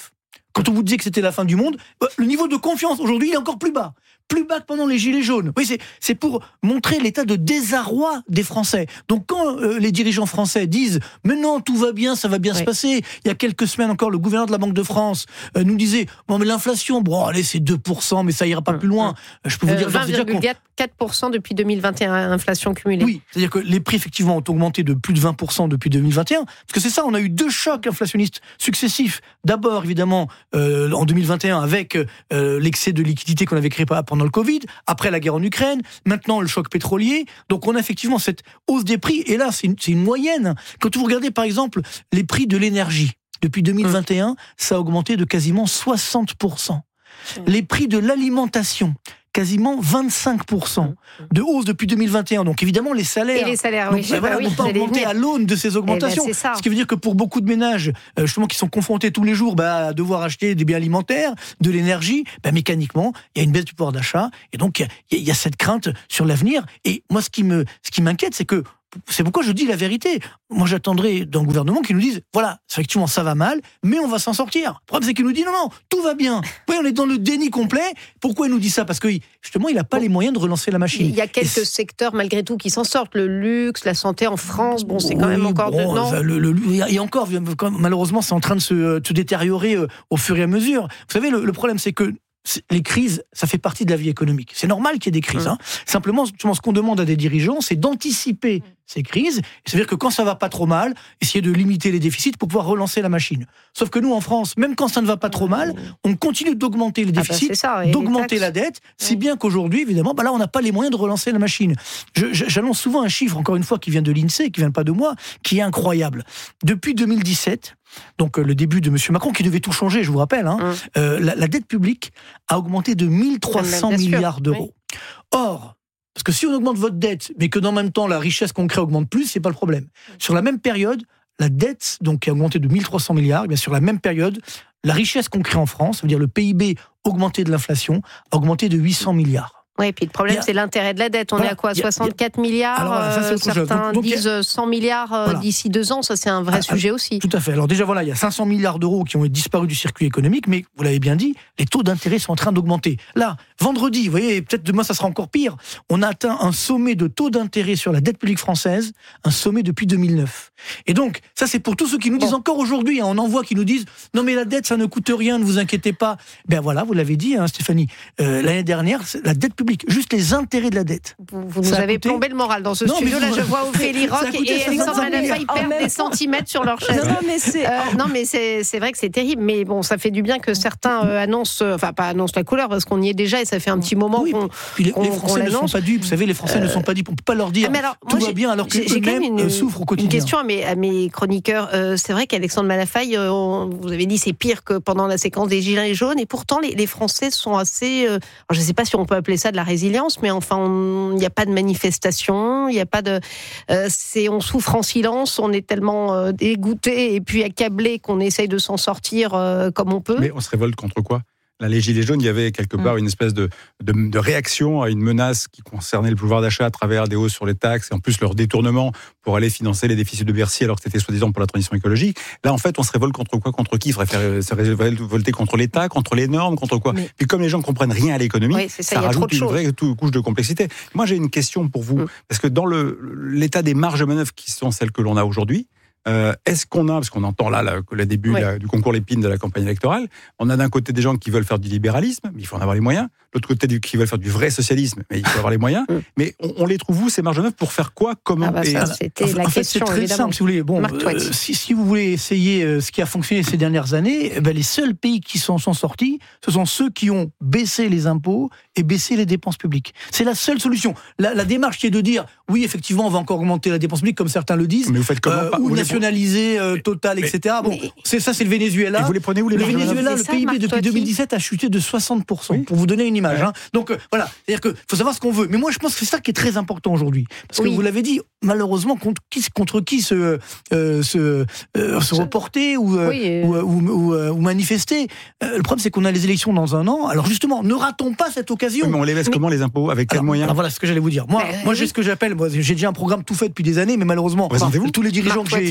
Quand on vous disait que c'était la fin du monde, le niveau de confiance aujourd'hui il est encore plus bas. Plus bas que pendant les Gilets jaunes. Oui, c'est, c'est pour montrer l'état de désarroi des Français. Donc quand euh, les dirigeants français disent « Mais non, tout va bien, ça va bien oui. se passer », il y a quelques semaines encore, le gouverneur de la Banque de France euh, nous disait « Bon, mais l'inflation, bon, allez, c'est deux pour cent, mais ça ira pas mmh. plus loin. » Je peux vous dire... Euh, vingt virgule quatre pour cent depuis deux mille vingt et un, inflation cumulée. Oui, c'est-à-dire que les prix, effectivement, ont augmenté de plus de vingt pour cent depuis deux mille vingt et un. Parce que c'est ça, on a eu deux chocs inflationnistes successifs. D'abord, évidemment, euh, en deux mille vingt et un, avec euh, l'excès de liquidité qu'on avait créé pendant le Covid, après la guerre en Ukraine, maintenant le choc pétrolier. Donc on a effectivement cette hausse des prix. Et là, c'est une, c'est une moyenne. Quand vous regardez, par exemple, les prix de l'énergie, depuis deux mille vingt et un, ça a augmenté de quasiment soixante pour cent. Les prix de l'alimentation, quasiment vingt-cinq pour cent de hausse depuis deux mille vingt et un. Donc évidemment, les salaires ne voilà, oui, bah oui, vont pas augmenter à l'aune de ces augmentations. Eh ben, ce qui veut dire que pour beaucoup de ménages, euh, justement, qui sont confrontés tous les jours bah, à devoir acheter des biens alimentaires, de l'énergie, bah, mécaniquement, il y a une baisse du pouvoir d'achat. Et donc, il y, y, y a cette crainte sur l'avenir. Et moi, ce qui, me, ce qui m'inquiète, c'est que c'est pourquoi je dis la vérité. Moi, j'attendrai d'un gouvernement qui nous dise, voilà, effectivement, ça va mal, mais on va s'en sortir. Le problème, c'est qu'il nous dit, non, non, tout va bien. Oui, on est dans le déni complet. Pourquoi il nous dit ça ? Parce que, justement, il n'a pas bon. les moyens de relancer la machine. Il y a quelques Et secteurs, malgré tout, qui s'en sortent. Le luxe, la santé en France, bon, c'est quand oui, même encore... Bon, de... non le, le, et encore, malheureusement, c'est en train de se, se détériorer au fur et à mesure. Vous savez, le, le problème, c'est que les crises, ça fait partie de la vie économique. C'est normal qu'il y ait des crises. Mmh. Hein. Simplement, ce qu'on demande à des dirigeants, c'est d'anticiper mmh. ces crises. C'est-à-dire que quand ça va pas trop mal, essayer de limiter les déficits pour pouvoir relancer la machine. Sauf que nous, en France, même quand ça ne va pas trop mal, on continue d'augmenter les déficits, ah bah ça, d'augmenter la dette, oui. si bien qu'aujourd'hui, évidemment, bah là, on n'a pas les moyens de relancer la machine. Je, je, j'annonce souvent un chiffre, encore une fois, qui vient de l'INSEE, qui vient pas de moi, qui est incroyable. Depuis deux mille dix-sept, donc euh, le début de M. Macron, qui devait tout changer, je vous rappelle, hein, mmh. euh, la, la dette publique a augmenté de mille trois cents milliards d'euros. Oui. Or, parce que si on augmente votre dette, mais que dans le même temps, la richesse qu'on crée augmente plus, c'est pas le problème. Mmh. Sur la même période, la dette, donc, qui a augmenté de mille trois cents milliards, et bien sur la même période, la richesse qu'on crée en France, ça veut dire le P I B augmenté de l'inflation, a augmenté de huit cents milliards. Oui, et puis le problème, a... c'est l'intérêt de la dette. On voilà, est à quoi, soixante-quatre a... milliards alors, voilà, ça, euh, certains donc, donc, disent a... cent milliards euh, voilà. d'ici deux ans. Ça, c'est un vrai ah, sujet aussi. Tout à fait. Alors déjà, voilà, il y a cinq cents milliards d'euros qui ont disparu du circuit économique, mais vous l'avez bien dit, les taux d'intérêt sont en train d'augmenter. Là, vendredi, vous voyez, peut-être demain, ça sera encore pire. On a atteint un sommet de taux d'intérêt sur la dette publique française, un sommet depuis deux mille neuf. Et donc, ça, c'est pour tous ceux qui nous disent bon. encore aujourd'hui, hein, on en voit qui nous disent, non mais la dette, ça ne coûte rien, ne vous inquiétez pas. Ben voilà, vous l'avez dit, hein, Stéphanie, euh, l'année dernière, la dette publique, juste les intérêt de la dette. Vous, vous nous avez coûté... plombé le moral dans ce non, studio. Là, je vois Ophélie Roch et Alexandre Manafa, ils perdent des centimètres sur leur chaise. Non, mais c'est, euh, non, mais c'est, c'est vrai que c'est terrible. Mais bon, ça fait du bien que certains euh, annoncent, euh, enfin, pas annoncent la couleur, parce qu'on y est déjà et ça fait un petit moment oui, qu'on, les, qu'on les Français ne sont pas dupes. Vous savez, les Français euh... ne sont pas dupes. On ne peut pas leur dire ah, alors, tout moi, va bien alors qu'eux-mêmes une, souffrent au quotidien. Une question à mes, à mes chroniqueurs. Euh, c'est vrai qu'Alexandre Manafa, euh, vous avez dit c'est pire que pendant la séquence des Gilets jaunes. Et pourtant, les, les Français sont assez. Euh, je ne sais pas si on peut appeler ça de la résilience, mais enfin, on il n'y a pas de manifestation, il n'y a pas de... Euh, c'est, on souffre en silence, on est tellement euh, dégoûté et puis accablé qu'on essaye de s'en sortir euh, comme on peut. Mais on se révolte contre quoi ? Là, les Gilets jaunes, il y avait quelque part mmh. une espèce de, de, de réaction à une menace qui concernait le pouvoir d'achat à travers des hausses sur les taxes et en plus leur détournement pour aller financer les déficits de Bercy alors que c'était soi-disant pour la transition écologique. Là, en fait, on se révolte contre quoi ? Contre qui ? Il faudrait faire, se révolter contre l'État, contre les normes, contre quoi ? Mais... Puis comme les gens ne comprennent rien à l'économie, oui, ça, ça rajoute une vraie couche de complexité. Moi, j'ai une question pour vous. Mmh. Parce que dans le, l'état des marges de manœuvre qui sont celles que l'on a aujourd'hui, Euh, est-ce qu'on a, parce qu'on entend là, là le début oui. là, du concours Lépine de la campagne électorale, on a d'un côté des gens qui veulent faire du libéralisme, mais il faut en avoir les moyens, de l'autre côté qui veulent faire du vrai socialisme, mais il faut avoir les moyens, mm. mais on, on les trouve où ces marges de manœuvre pour faire quoi, comment ah bah ça, et... C'était en, la en fait, question, c'est très évidemment. simple, si vous voulez. Bon, euh, si, si vous voulez essayer euh, ce qui a fonctionné ces dernières années, eh ben, les seuls pays qui s'en sont sortis, ce sont ceux qui ont baissé les impôts et baissé les dépenses publiques. C'est la seule solution. La, la démarche qui est de dire, oui, effectivement, on va encore augmenter la dépense publique, comme certains le disent, mais vous faites comment, euh, ou nationaliser euh, Total, et cetera. Bon, mais, c'est ça, c'est le Venezuela. Et vous les prenez où les Le marges Venezuela, le ça, P I B Marc, depuis deux mille dix-sept a chuté de soixante pour cent, oui. pour vous donner une image. Ouais. Hein. Donc euh, voilà, c'est-à-dire qu'il faut savoir ce qu'on veut. Mais moi, je pense que c'est ça qui est très important aujourd'hui. Parce oui. que vous l'avez dit, malheureusement, contre qui, contre qui se, euh, se, euh, se reporter ou, euh, oui. ou, ou, ou, ou, ou manifester. Euh, le problème, c'est qu'on a les élections dans un an. Alors justement, ne ratons pas cette occasion. Oui, mais on les laisse mais... comment, les impôts ? Avec quels moyens ? Alors voilà ce que j'allais vous dire. Moi, bah, moi oui. j'ai ce que j'appelle, moi, j'ai déjà un programme tout fait depuis des années, mais malheureusement, enfin, tous les dirigeants que j'ai,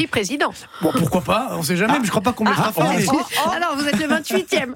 président. Bon, pourquoi pas, on ne sait jamais, ah. mais je ne crois pas qu'on me laissera ah, faire. Mais... Oh, oh. Alors, vous êtes le vingt-huitième.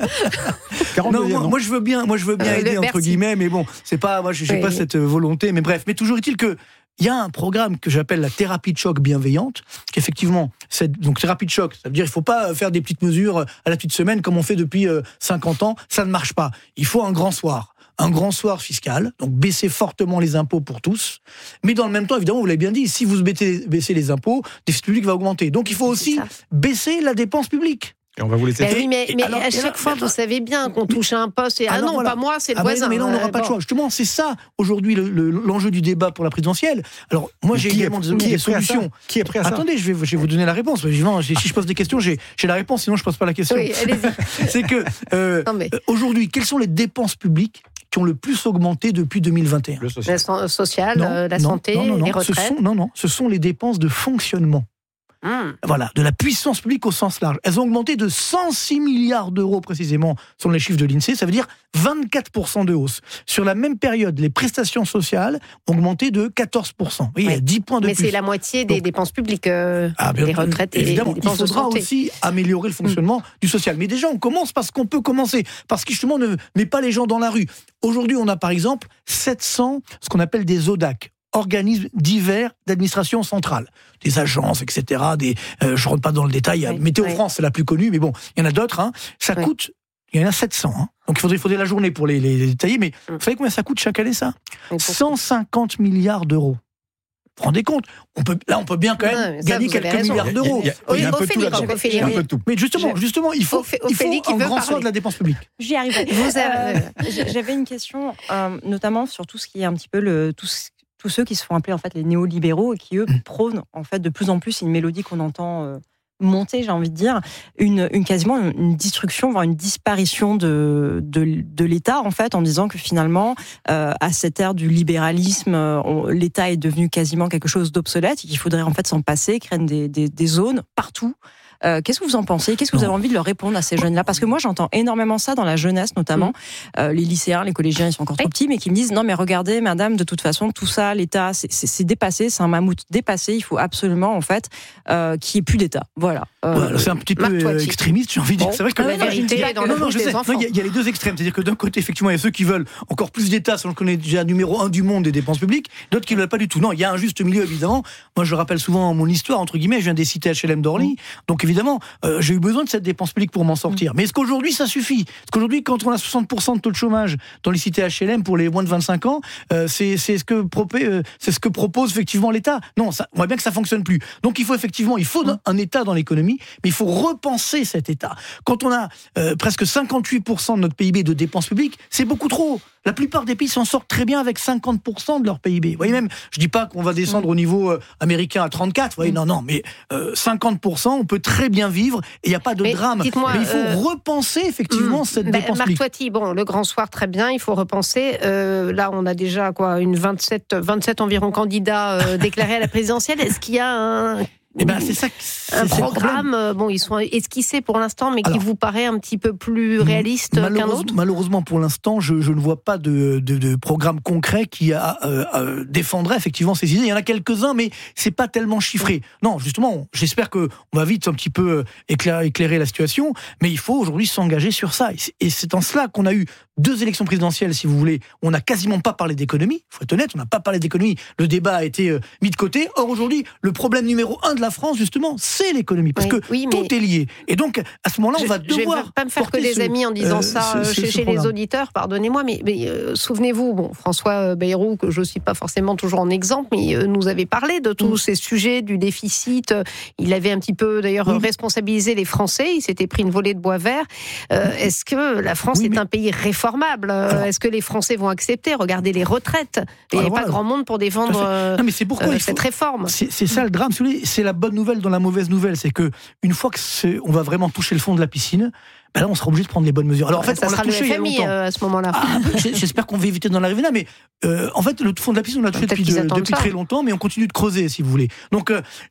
non, moi, moi, je veux bien, moi, je veux bien euh, aider, entre guillemets, mais bon, c'est pas, moi, je n'ai oui. pas cette volonté, mais bref. Mais toujours est-il que il y a un programme que j'appelle la thérapie de choc bienveillante, qu'effectivement, cette, donc thérapie de choc, ça veut dire qu'il ne faut pas faire des petites mesures à la petite semaine comme on fait depuis euh, cinquante ans, ça ne marche pas. Il faut un grand soir, un grand soir fiscal, donc baisser fortement les impôts pour tous, mais dans le même temps, évidemment, vous l'avez bien dit, si vous baissez, baissez les impôts, le déficit public va augmenter. Donc il faut aussi baisser la dépense publique. Et on va vous laisser. Mais, oui, mais, mais alors, à chaque alors, fois, vous savez bien qu'on touche à un poste et ah non, voilà. pas moi, c'est le ah voisin. Mais là, on n'aura pas de choix. Justement, c'est ça aujourd'hui le, le, l'enjeu du débat pour la présidentielle. Alors moi, mais j'ai également des, des solutions. Qui est prêt à ça? Attendez, je vais, je vais vous donner la réponse. Si je pose des questions, j'ai, j'ai la réponse. Sinon, je pose pas la question. Oui, allez-y. C'est que euh, non, mais... aujourd'hui, quelles sont les dépenses publiques qui ont le plus augmenté depuis deux mille vingt et un? Le social, la, sociale, non, euh, la non, santé, non, non, non, les retraites. Ce sont, non, non, ce sont les dépenses de fonctionnement. Mmh. Voilà, de la puissance publique au sens large. Elles ont augmenté de cent six milliards d'euros précisément, selon les chiffres de l'INSEE, ça veut dire vingt-quatre pour cent de hausse. Sur la même période, les prestations sociales ont augmenté de quatorze pour cent. Oui, oui. Il y a dix points de Mais plus. Mais c'est la moitié des Donc, dépenses publiques, euh, ah, bien, des retraites évidemment, et des dépenses de santé. Il faudra aussi améliorer le fonctionnement mmh. du social. Mais déjà, on commence parce qu'on peut commencer, parce que justement, on ne met pas les gens dans la rue. Aujourd'hui, on a par exemple sept cents, ce qu'on appelle des O D A C. Organismes divers d'administration centrale, des agences, et cetera. Des, euh, je ne rentre pas dans le détail. Oui, Météo oui. France, c'est la plus connue, mais bon, il y en a d'autres. Hein. Ça oui. coûte, il y en a sept cents. Hein. Donc il faudrait, il faudrait la journée pour les, les, les détailler. Mais vous savez combien ça coûte chaque année, ça cent cinquante milliards d'euros. Vous vous rendez compte on peut, Là, on peut bien quand même ça, gagner quelques milliards d'euros. Il y a, il y a, il y a un peu tout là-dedans. Il y a un peu de tout. Mais justement, justement, il faut, il faut un grand soin de la dépense publique. J'y arriverai. Vous avez, euh, j'avais une question, euh, notamment sur tout ce qui est un petit peu le tout ce tous ceux qui se font appeler en fait les néolibéraux et qui eux prônent en fait de plus en plus une mélodie qu'on entend euh, monter, j'ai envie de dire, une, une quasiment une destruction, voire une disparition de de, de l'État en fait, en disant que finalement euh, à cette ère du libéralisme, on, l'État est devenu quasiment quelque chose d'obsolète et qu'il faudrait en fait s'en passer, créer des, des, des zones partout. Euh, qu'est-ce que vous en pensez? Qu'est-ce que vous avez envie de leur répondre à ces jeunes-là? Parce que moi, j'entends énormément ça dans la jeunesse, notamment. Mmh. Euh, les lycéens, les collégiens, ils sont encore trop petits, mais qui me disent « Non, mais regardez, madame, de toute façon, tout ça, l'État, c'est, c'est, c'est dépassé, c'est un mammouth dépassé. Il faut absolument, en fait, euh, qu'il n'y ait plus d'État. » Voilà. Euh, voilà. C'est un petit peu euh, extrémiste, j'ai envie de dire. Bon, c'est vrai que la vérité est dans le bouche des enfants. Il y, y a les deux extrêmes. C'est-à-dire que d'un côté, effectivement, il y a ceux qui veulent encore plus d'État, selon qu'on est déjà numéro un du monde des dépenses publiques, d'autres qui ne veulent pas du tout. Non, il y a un juste milieu, évidemment. Moi, je rappelle souvent mon histoire, entre guillemets, je viens des cités H L M d'Orly. Donc, évidemment, euh, j'ai eu besoin de cette dépense publique pour m'en sortir. Mais est-ce qu'aujourd'hui, ça suffit? Est-ce qu'aujourd'hui, quand on a soixante pour cent de taux de chômage dans les cités H L M pour les moins de vingt-cinq ans, euh, c'est, c'est, ce que propose, euh, c'est ce que propose effectivement l'État? Non, ça, on voit bien que ça ne fonctionne plus. Donc il faut effectivement, il faut un État dans l'économie, mais il faut repenser cet État. Quand on a euh, presque cinquante-huit pour cent de notre P I B de dépenses publiques, c'est beaucoup trop. La plupart des pays s'en sortent très bien avec cinquante pour cent de leur P I B. Vous voyez même, je dis pas qu'on va descendre au niveau euh, américain à trente-quatre, vous voyez, non, non, mais euh, cinquante pour cent, on peut très bien vivre et il n'y a pas de mais drame. Mais il faut euh, repenser effectivement mmh, cette bah, dépense Marc publique. Toiti, bon, le grand soir, très bien, il faut repenser. Euh, là, on a déjà quoi, une vingt-sept, vingt-sept environ candidats euh, déclarés à la présidentielle. Est-ce qu'il y a un... Eh ben, c'est ça, c'est, un c'est programme, bon, ils sont esquissés pour l'instant, mais Alors, qui vous paraît un petit peu plus réaliste qu'un autre? Malheureusement, pour l'instant, je, je ne vois pas de, de, de programme concret qui a, euh, euh, défendrait effectivement ces idées. Il y en a quelques-uns, mais c'est pas tellement chiffré. Non, justement, j'espère que on va vite un petit peu éclairer, éclairer la situation, mais il faut aujourd'hui s'engager sur ça. Et c'est, et c'est en cela qu'on a eu deux élections présidentielles, si vous voulez, où on n'a quasiment pas parlé d'économie. Il faut être honnête, on n'a pas parlé d'économie. Le débat a été euh, mis de côté. Or, aujourd'hui, le problème numéro un de la France, justement, c'est l'économie. Parce oui, que oui, tout est lié. Et donc, à ce moment-là, on va devoir. Je ne vais pas me faire que des ce, amis en disant euh, ça ce, ce, chez, ce chez les auditeurs, pardonnez-moi, mais, mais euh, souvenez-vous, bon, François Bayrou, que je ne suis pas forcément toujours en exemple, mais euh, nous avait parlé de tous mmh. ces sujets, du déficit. Il avait un petit peu, d'ailleurs, mmh. responsabilisé les Français. Il s'était pris une volée de bois vert. Euh, mmh. Est-ce que la France oui, est mais... un pays réformable? Alors, est-ce que les Français vont accepter? Regardez les retraites. Il n'y a voilà. pas grand monde pour défendre euh, non, mais c'est pourquoi euh, cette faut... réforme. C'est, c'est ça le drame. C'est la bonne nouvelle dans la mauvaise nouvelle. C'est que une fois que c'est, on va vraiment toucher le fond de la piscine, ben là, on sera obligé de prendre les bonnes mesures. Alors en fait, ça on sera l'a touché le F M I il y a longtemps. Euh, à ce moment-là. Ah, j'espère qu'on va éviter d'en arriver là, mais euh, en fait, le fond de la piscine, on l'a touché depuis, de, depuis très longtemps, mais on continue de creuser, si vous voulez. Donc, euh,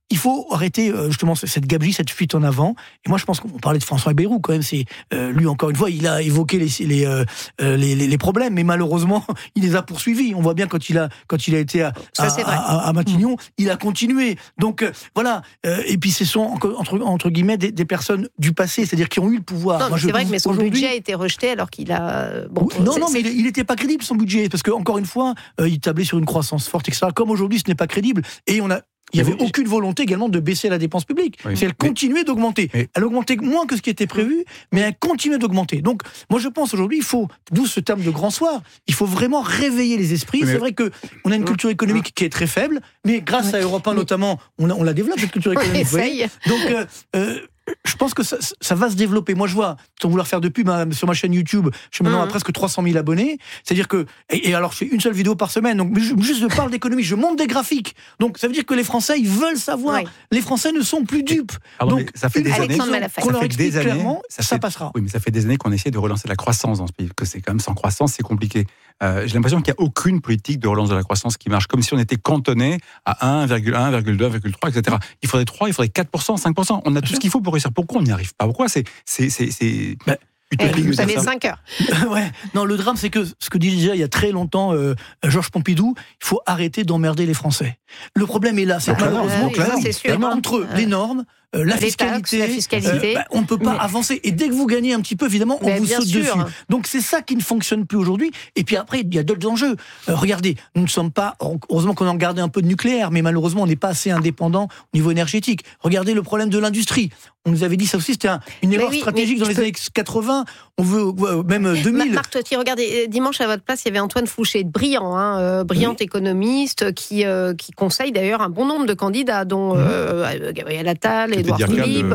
il faut arrêter euh, justement cette gabegie, cette fuite en avant. Et moi, je pense qu'on parlait de François Bayrou quand même. C'est euh, lui encore une fois, il a évoqué les les, euh, les les les problèmes, mais malheureusement, il les a poursuivis. On voit bien quand il a quand il a été à à, à, à Matignon, il a continué. Donc euh, voilà. Euh, et puis ce sont entre entre guillemets des, des personnes du passé, c'est-à-dire qui ont eu le pouvoir. Non, moi, c'est je vrai que mais son aujourd'hui... budget a été rejeté alors qu'il a. Bon, non, non, mais il n'était pas crédible son budget parce que encore une fois, euh, il tablait sur une croissance forte, et cetera. Comme aujourd'hui, ce n'est pas crédible. Et on a Il n'y avait aucune volonté également de baisser la dépense publique. Oui, c'est elle continuait mais, d'augmenter. Mais, elle augmentait moins que ce qui était prévu, mais elle continuait d'augmenter. Donc, moi, je pense aujourd'hui, il faut, d'où ce terme de grand soir, il faut vraiment réveiller les esprits. Mais, c'est vrai qu'on a une culture économique qui est très faible, mais grâce à Europe un notamment, on, a, on la développe, cette culture économique. Oui, donc, euh, euh, je pense que ça, ça va se développer. Moi, je vois, sans vouloir faire de pub, hein, sur ma chaîne YouTube, je suis maintenant mmh. à presque trois cent mille abonnés. C'est-à-dire que, et, et alors, je fais une seule vidéo par semaine. Donc, je, juste, je parle d'économie, je monte des graphiques. Donc, ça veut dire que les Français, ils veulent savoir. Oui. Les Français ne sont plus dupes. Pardon, donc, ça fait des années qu'on leur explique années, clairement, ça, ça fait, passera. Oui, mais ça fait des années qu'on essaie de relancer la croissance dans ce pays. Que c'est quand même sans croissance, c'est compliqué. Euh, j'ai l'impression qu'il n'y a aucune politique de relance de la croissance qui marche, comme si on était cantonné à un virgule un, un virgule deux, un virgule trois, et cetera. Il faudrait trois, il faudrait quatre pour cent, cinq pour cent. On a tout ce qu'il faut pour réussir. Pourquoi on n'y arrive pas? Pourquoi c'est, c'est, c'est, c'est... Bah, utopique, vous avez cinq heures. Ouais. Non, le drame, c'est que ce que disait il y a très longtemps euh, Georges Pompidou, il faut arrêter d'emmerder les Français. Le problème est là, c'est bah, que malheureusement, euh, oui, c'est sûr, entre hein. les normes, Euh, la, les fiscalité, taxes, la fiscalité, euh, bah, on ne peut pas mais... avancer. Et dès que vous gagnez un petit peu, évidemment, on mais vous saute sûr. dessus. Donc c'est ça qui ne fonctionne plus aujourd'hui. Et puis après, il y a d'autres enjeux. Euh, regardez, nous ne sommes pas, heureusement qu'on a gardé un peu de nucléaire, mais malheureusement, on n'est pas assez indépendant au niveau énergétique. Regardez le problème de l'industrie. On nous avait dit ça aussi, c'était un, une erreur oui, stratégique dans les peux... années quatre-vingts. On veut euh, même deux mille. Marc Toiti, regardez, dimanche à votre place, il y avait Antoine Fouché, brillant, hein, euh, brillant oui. économiste, qui, euh, qui conseille d'ailleurs un bon nombre de candidats, dont euh, Gabriel Attal, Édouard Philippe.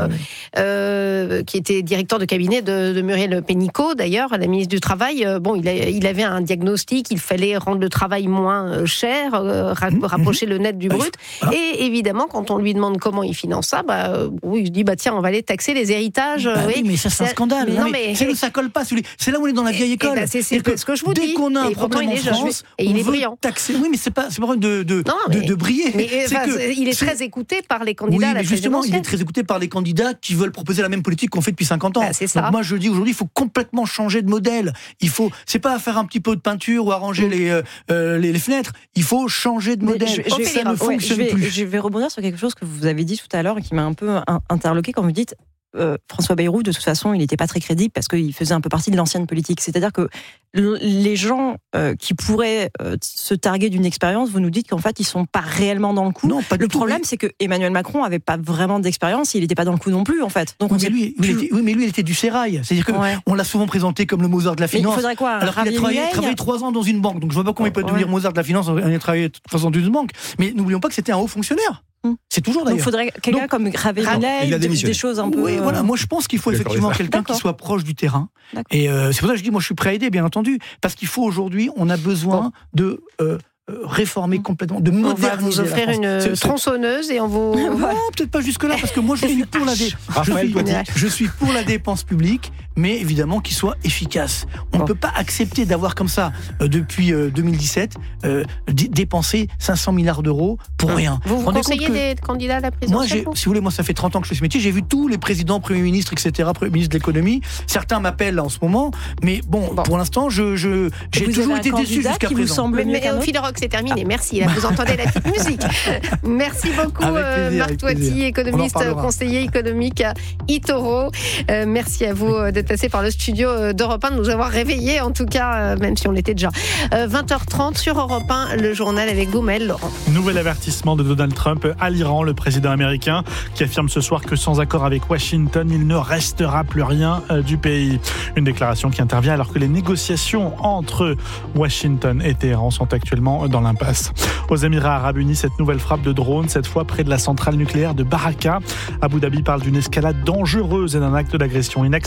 Euh, qui était directeur de cabinet de, de Muriel Pénicaud, d'ailleurs, la ministre du Travail. Euh, bon, il, a, il avait un diagnostic, il fallait rendre le travail moins cher, euh, ra- mmh, rapprocher mmh. le net du brut. Ah. Et évidemment, quand on lui demande comment il finance ça, bah, euh, oui, il se dit, bah, tiens, on va aller taxer les héritages. Bah, oui. oui, mais ça, c'est un scandale. Mais non, mais, mais... C'est là où ça colle pas. C'est là où on est dans la vieille et, école. Et bah, c'est c'est que, ce que je vous dès dis. Dès qu'on a un et problème il est en France, et il est brillant. Taxer. Oui, mais c'est pas, c'est pas de, de, non, mais, de, de briller. Mais, c'est enfin, que, il est très écouté par les candidats oui, à la mais justement, présidentielle. il est très écouté par les candidats qui veulent proposer la même politique qu'on fait depuis cinquante ans. Bah, c'est ça. Donc moi je dis aujourd'hui il faut complètement changer de modèle. Il faut, c'est pas faire un petit peu de peinture ou arranger mmh. les, euh, les les fenêtres. Il faut changer de modèle. Je, je, ça je, ne ouais, fonctionne je vais, plus. Je vais rebondir sur quelque chose que vous avez dit tout à l'heure et qui m'a un peu interloqué quand vous dites. Euh, François Bayrou, de toute façon, il n'était pas très crédible parce qu'il faisait un peu partie de l'ancienne politique. C'est-à-dire que l- les gens euh, qui pourraient euh, se targuer d'une expérience, vous nous dites qu'en fait, ils ne sont pas réellement dans le coup. Non, pas le du problème, tout, c'est que Emmanuel Macron n'avait pas vraiment d'expérience, il n'était pas dans le coup non plus, en fait. Donc, oui, on mais lui, plus... il était, oui, mais lui, il était du sérail. C'est-à-dire qu'on ouais. l'a souvent présenté comme le Mozart de la finance. Mais il faudrait quoi, alors qu'il a travaillé, travaillé trois ans dans une banque. Donc je ne vois pas comment il peut ouais. devenir Mozart de la finance en ayant travaillé trois ans dans une banque. Mais n'oublions pas que c'était un haut fonctionnaire. C'est toujours d'ailleurs. Donc il faudrait quelqu'un Donc, comme Ravaillac, des, des choses un peu. Oui, voilà. Moi, je pense qu'il faut effectivement quelqu'un D'accord. qui soit proche du terrain. D'accord. Et euh, c'est pour ça que je dis, moi, je suis prêt à aider, bien entendu, parce qu'il faut aujourd'hui, on a besoin bon. de. Euh, réformer complètement, de moderniser. On va vous offrir une c'est, tronçonneuse et on vous. Non, peut-être pas jusque-là, parce que moi je suis pour la dé... je, suis, je suis pour la dépense publique, mais évidemment qu'il soit efficace. On ne bon. peut pas accepter d'avoir comme ça euh, depuis euh, deux mille dix-sept euh, d- dépenser cinq cents milliards d'euros pour hum. rien. Vous, vous conseillez que... des candidats à la présidentielle? Moi, si vous voulez, moi ça fait trente ans que je fais ce métier. J'ai vu tous les présidents, premiers ministres, et cetera, premiers ministres de l'économie. Certains m'appellent en ce moment, mais bon, bon. pour l'instant, je, je j'ai toujours été déçu jusqu'à présent. C'est terminé, merci. Là, vous entendez la petite musique. Merci beaucoup, plaisir, Marc Toiti, économiste, conseiller économique à eToro. Euh, merci à vous d'être passé par le studio d'Europe un, de nous avoir réveillés, en tout cas, même si on l'était déjà. Euh, vingt heures trente sur Europe un, le journal avec Goumel, Laurent. Nouvel avertissement de Donald Trump à l'Iran, le président américain, qui affirme ce soir que sans accord avec Washington, il ne restera plus rien du pays. Une déclaration qui intervient alors que les négociations entre Washington et Téhéran sont actuellement dans l'impasse. Aux Émirats Arabes Unis, cette nouvelle frappe de drone, cette fois près de la centrale nucléaire de Baraka. Abu Dhabi parle d'une escalade dangereuse et d'un acte d'agression inacceptable.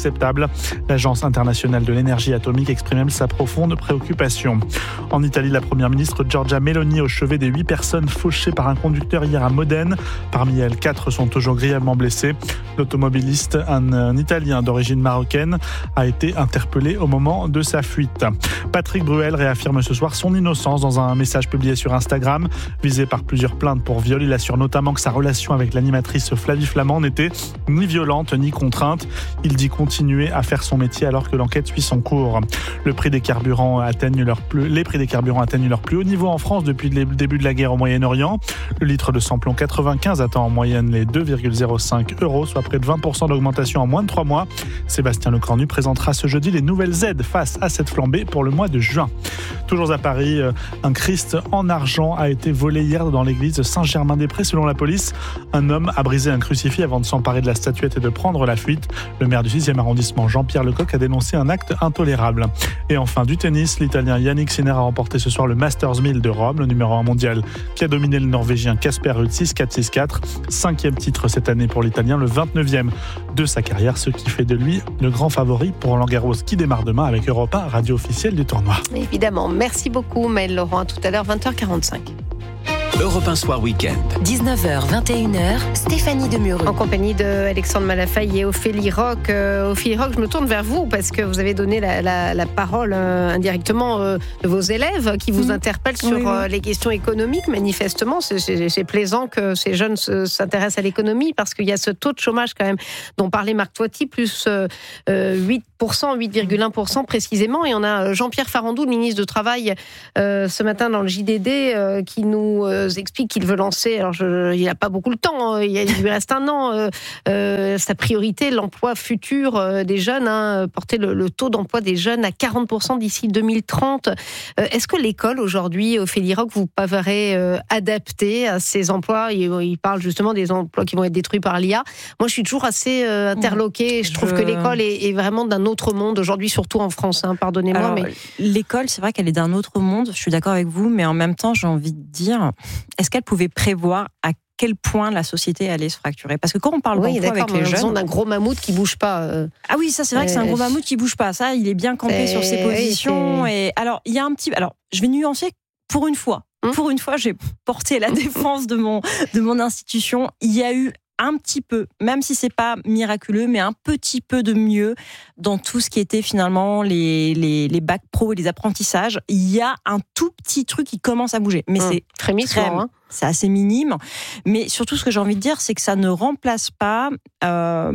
Mondiale. L'Agence internationale de l'énergie atomique exprime même sa profonde préoccupation. En Italie, la première ministre Giorgia Meloni au chevet des huit personnes fauchées par un conducteur hier à Modène. Parmi elles, quatre sont toujours grièvement blessées. L'automobiliste, un, un Italien d'origine marocaine, a été interpellé au moment de sa fuite. Patrick Bruel réaffirme ce soir son innocence dans un message publié sur Instagram. Visé par plusieurs plaintes pour viol, il assure notamment que sa relation avec l'animatrice Flavie Flamand n'était ni violente ni contrainte. Il dit continuer à faire son métier alors que l'enquête suit son cours. Le prix des carburants atteignent leur plus, les prix des carburants atteignent leur plus haut niveau en France depuis le début de la guerre au Moyen-Orient. Le litre de samplon quatre-vingt-quinze atteint en moyenne les deux virgule zéro cinq euros, soit près de vingt pour cent d'augmentation en moins de trois mois. Sébastien Lecornu présentera ce jeudi les nouvelles aides face à cette flambée pour le mois de juin. Toujours à Paris, un Christ en argent a été volé hier dans l'église Saint-Germain-des-Prés. Selon la police, un homme a brisé un crucifix avant de s'emparer de la statuette et de prendre la fuite. Le maire du sixième arrondissement, Jean-Pierre Lecoq, a dénoncé un acte intolérable. Et enfin, du tennis, l'Italien Yannick Sinner a remporté ce soir le Masters mille de Rome, le numéro un mondial, qui a dominé le Norvégien Casper Ruud six quatre six quatre. Cinquième titre cette année pour l'Italien, le vingt-neuvième de sa carrière, ce qui fait de lui le grand favori pour Roland-Garros qui démarre demain avec Europe un, radio officielle du tournoi. Évidemment. Merci beaucoup, Maëlle Laurent. À tout à l'heure, vingt heures quarante-cinq. Europe un Soir Week-end. dix-neuf heures, vingt et une heures, Stéphanie Demureux. En compagnie d'Alexandre Malafaille et Ophélie Roch. Euh, Ophélie Roch, je me tourne vers vous parce que vous avez donné la, la, la parole euh, indirectement euh, de vos élèves qui vous mmh. interpellent sur oui, oui. Euh, les questions économiques. Manifestement, c'est, c'est, c'est plaisant que ces jeunes se, s'intéressent à l'économie parce qu'il y a ce taux de chômage quand même dont parlait Marc Toiti, plus euh, huit pour cent, huit virgule un pour cent précisément. Et on a Jean-Pierre Farandou, le ministre du Travail, euh, ce matin dans le J D D, euh, qui nous euh, explique qu'il veut lancer, alors je, il n'a pas beaucoup le temps, il lui reste un an, euh, euh, sa priorité, l'emploi futur euh, des jeunes, hein, porter le, le taux d'emploi des jeunes à quarante pour cent d'ici deux mille trente. Euh, est-ce que l'école aujourd'hui, Ophélie Roch, vous paraît euh, adaptée à ces emplois? il, il parle justement des emplois qui vont être détruits par l'I A. Moi, je suis toujours assez euh, interloquée. Je, je trouve que l'école est, est vraiment d'un autre monde aujourd'hui, surtout en France. Hein, pardonnez-moi. Alors, mais l'école, c'est vrai qu'elle est d'un autre monde. Je suis d'accord avec vous, mais en même temps, j'ai envie de dire, est-ce qu'elle pouvait prévoir à quel point la société allait se fracturer? Parce que quand on parle oui, d'emploi avec les jeunes, on a un gros mammouth qui bouge pas. Euh... Ah oui, ça c'est vrai euh... que c'est un gros mammouth qui bouge pas. Ça, il est bien campé c'est... sur ses positions. Oui, et alors, il y a un petit. Alors, je vais nuancer pour une fois. Hum? Pour une fois, j'ai porté la défense de mon de mon institution. Il y a eu un petit peu, même si c'est pas miraculeux, mais un petit peu de mieux dans tout ce qui était finalement les, les, les bacs pro et les apprentissages. Il y a un tout petit truc qui commence à bouger. Mais mmh, c'est très très, hein. C'est assez minime. Mais surtout, ce que j'ai envie de dire, c'est que ça ne remplace pas euh,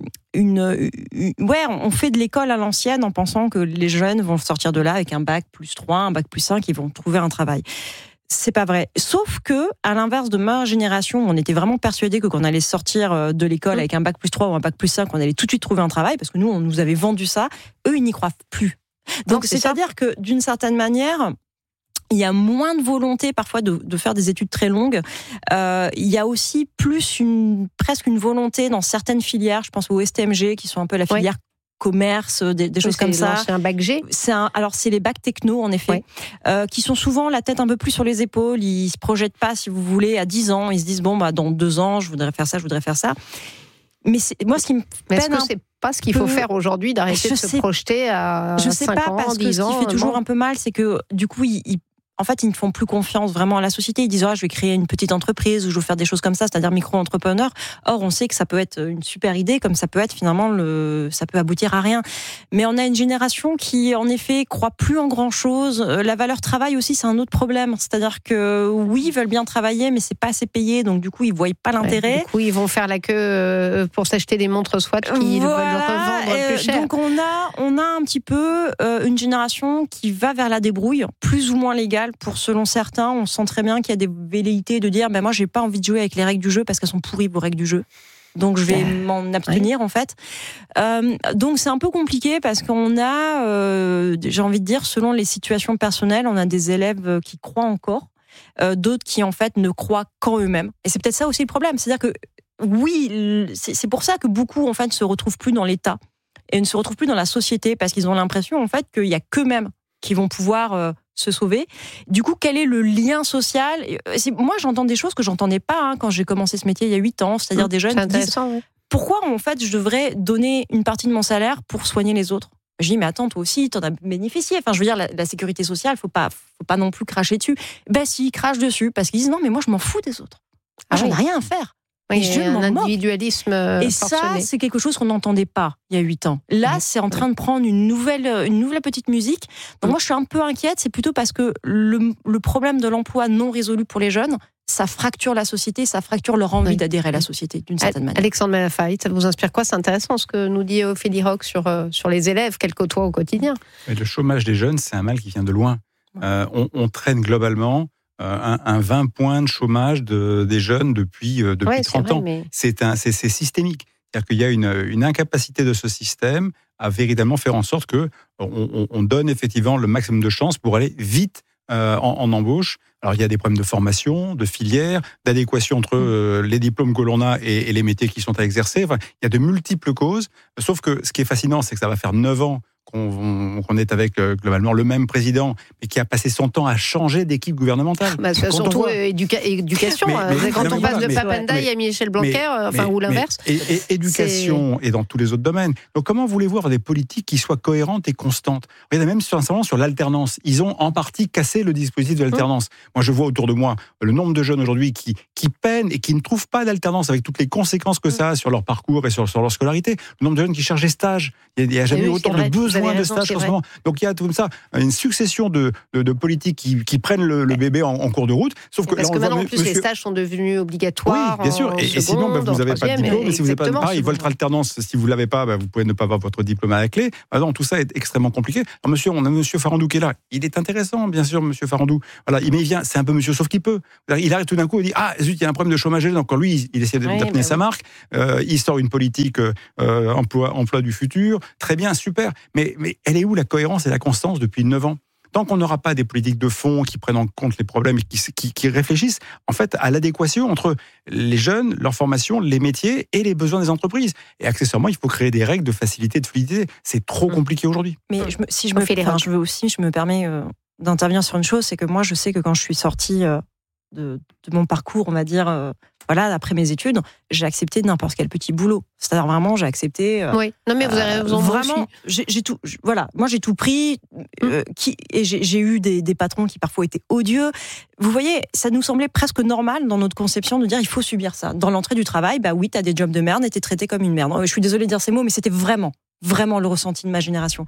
une, une... Ouais, on fait de l'école à l'ancienne en pensant que les jeunes vont sortir de là avec un bac plus trois, un bac plus cinq, ils vont trouver un travail. C'est pas vrai. Sauf que, à l'inverse de ma génération, on était vraiment persuadés que quand on allait sortir de l'école avec un bac plus trois ou un bac plus cinq, on allait tout de suite trouver un travail, parce que nous, on nous avait vendu ça. Eux, ils n'y croient plus. Donc, Donc c'est c'est-à-dire que, d'une certaine manière, il y a moins de volonté parfois de, de faire des études très longues. Euh, il y a aussi plus une, presque une volonté dans certaines filières, je pense au S T M G, qui sont un peu la filière ouais. commerce, des, des choses oui, comme ça. C'est un bac G. C'est un, alors c'est les bacs techno en effet, ouais. euh, qui sont souvent la tête un peu plus sur les épaules. Ils se projettent pas, si vous voulez, à dix ans. Ils se disent bon bah dans deux ans, je voudrais faire ça, je voudrais faire ça. Mais c'est, moi, ce qui me Mais peine est-ce que c'est pas ce qu'il faut peu... faire aujourd'hui, d'arrêter je de sais... se projeter à je sais cinq pas, ans, parce dix que ans? Ce qui fait toujours un peu mal, c'est que du coup, ils, ils en fait, ils ne font plus confiance vraiment à la société. Ils disent oh, je vais créer une petite entreprise ou je vais faire des choses comme ça, c'est-à-dire micro-entrepreneur. Or, on sait que ça peut être une super idée, comme ça peut être finalement le, ça peut aboutir à rien. Mais on a une génération qui, en effet, croit plus en grand-chose. La valeur travail aussi, c'est un autre problème. C'est-à-dire que oui, ils veulent bien travailler, mais c'est pas assez payé, donc du coup, ils voient pas l'intérêt. Ouais, du coup, ils vont faire la queue pour s'acheter des montres Swatch qu'ils voilà. veulent revendre plus cher. Donc on a, on a un petit peu euh, une génération qui va vers la débrouille, plus ou moins légale. Pour selon certains, on sent très bien qu'il y a des velléités de dire ben moi j'ai pas envie de jouer avec les règles du jeu parce qu'elles sont pourries vos règles du jeu. Donc je vais m'en abstenir oui. en fait. Euh, donc c'est un peu compliqué parce qu'on a, euh, j'ai envie de dire, selon les situations personnelles, on a des élèves qui croient encore, euh, d'autres qui en fait ne croient qu'en eux-mêmes. Et c'est peut-être ça aussi le problème, c'est-à-dire que oui, c'est, c'est pour ça que beaucoup en fait ne se retrouvent plus dans l'État et ne se retrouvent plus dans la société parce qu'ils ont l'impression en fait qu'il y a qu'eux-mêmes qui vont pouvoir euh, se sauver. Du coup, quel est le lien social ? C'est, moi, j'entends des choses que j'entendais pas hein, quand j'ai commencé ce métier il y a huit ans, c'est-à-dire mmh, des jeunes qui disent oui. pourquoi en fait je devrais donner une partie de mon salaire pour soigner les autres ? Je dis, mais attends, toi aussi, t'en as bénéficié. Enfin, je veux dire, la, la sécurité sociale, faut pas, faut pas non plus cracher dessus. Ben si, ils crachent dessus, parce qu'ils disent, non, mais moi, je m'en fous des autres. Moi, Ah j'en ai oui. rien à faire. Oui, Et je un m'en moque. individualisme Et forcené. ça, c'est quelque chose qu'on n'entendait pas il y a huit ans. Là, c'est en train de prendre une nouvelle, une nouvelle petite musique. Donc moi, je suis un peu inquiète. C'est plutôt parce que le, le problème de l'emploi non résolu pour les jeunes, ça fracture la société, ça fracture leur envie Oui. d'adhérer à la société, d'une certaine manière. Alexandre Malafaille, ça vous inspire quoi ? C'est intéressant ce que nous dit Ophélie Roch sur, euh, sur les élèves qu'elle côtoie au quotidien. Mais le chômage des jeunes, c'est un mal qui vient de loin. Euh, on, on traîne globalement euh, un, un vingt points de chômage de, des jeunes depuis, euh, depuis Ouais, c'est trente vrai, ans. mais- C'est, un, c'est, c'est systémique. C'est-à-dire qu'il y a une, une incapacité de ce système à véritablement faire en sorte que on, on, on donne effectivement le maximum de chances pour aller vite euh, en, en embauche. Alors, il y a des problèmes de formation, de filière, d'adéquation entre euh, les diplômes que l'on a et, et les métiers qui sont à exercer. Enfin, il y a de multiples causes. Sauf que ce qui est fascinant, c'est que ça va faire neuf ans qu'on, qu'on est avec euh, globalement le même président, mais qui a passé son temps à changer d'équipe gouvernementale. Bah, Quand on surtout voit- euh, éduca- éducation. Mais- euh, mais- quand non, on mais passe voilà, de mais- Papendaï mais- à Michel Blanquer, mais- euh, enfin, mais- ou l'inverse. mais- Et, et éducation et dans tous les autres domaines. Donc comment voulez-vous avoir des politiques qui soient cohérentes et constantes ? Regardez, même sur, sur l'alternance, ils ont en partie cassé le dispositif de l'alternance. Moi, je vois autour de moi le nombre de jeunes aujourd'hui qui, qui peinent et qui ne trouvent pas d'alternance avec toutes les conséquences que ça a sur leur parcours et sur, sur leur scolarité. Le nombre de jeunes qui cherchent des stages. Il n'y a, a jamais oui, eu autant c'est vrai, de vous avez besoins de raison, stages c'est qu'en ce vrai. moment. Donc il y a tout ça, une succession de, de, de politiques qui, qui prennent le, le bébé en, en cours de route. Sauf que Parce là, on que voit maintenant, en monsieur- plus, les stages sont devenus oui, obligatoires. bien sûr. en Et, et sinon, bah, seconde, vous en n'avez pas de troisième, diplôme. Et si vous n'avez pas de exactement, pareil, selon- votre alternance, si vous ne l'avez pas, bah, vous pouvez ne pas avoir votre diplôme à la clé. Bah non, tout ça est extrêmement compliqué. Alors, monsieur, on a monsieur Farandou qui est là. Il est intéressant, bien sûr, monsieur Farandou. Voilà, mais il vient, c'est un peu monsieur sauf qu'il peut. Il arrive tout d'un coup et dit, ah, zut, il y a un problème de chômage. Donc, lui, il, il essaie de Oui, d'appeler bah sa oui. marque. Euh, il sort une politique euh, emploi, emploi du futur. Très bien, super. Mais, mais elle est où la cohérence et la constance depuis neuf ans ? Tant qu'on n'aura pas des politiques de fond qui prennent en compte les problèmes et qui, qui, qui réfléchissent en fait à l'adéquation entre les jeunes, leur formation, les métiers et les besoins des entreprises. Et accessoirement, il faut créer des règles de facilité, de fluidité. C'est trop compliqué aujourd'hui. Mais je me- si je On me, fait les enfin, règles. je veux aussi, je me permets euh, d'intervenir sur une chose, c'est que moi, je sais que quand je suis sortie euh, de, de mon parcours, on va dire, euh, voilà, après mes études, j'ai accepté n'importe quel petit boulot. C'est-à-dire vraiment, j'ai accepté. euh, Oui, non mais vous avez raison. euh, moi vraiment, aussi. j'ai j'ai tout. je- Voilà, moi j'ai tout pris. euh, qui, et j'ai j'ai eu des, des patrons qui parfois étaient odieux. Vous voyez, ça nous semblait presque normal dans notre conception de dire il faut subir ça. Dans l'entrée du travail, bah oui, t'as des jobs de merde et t'es traité comme une merde. Je suis désolée de dire ces mots, mais c'était vraiment, vraiment le ressenti de ma génération.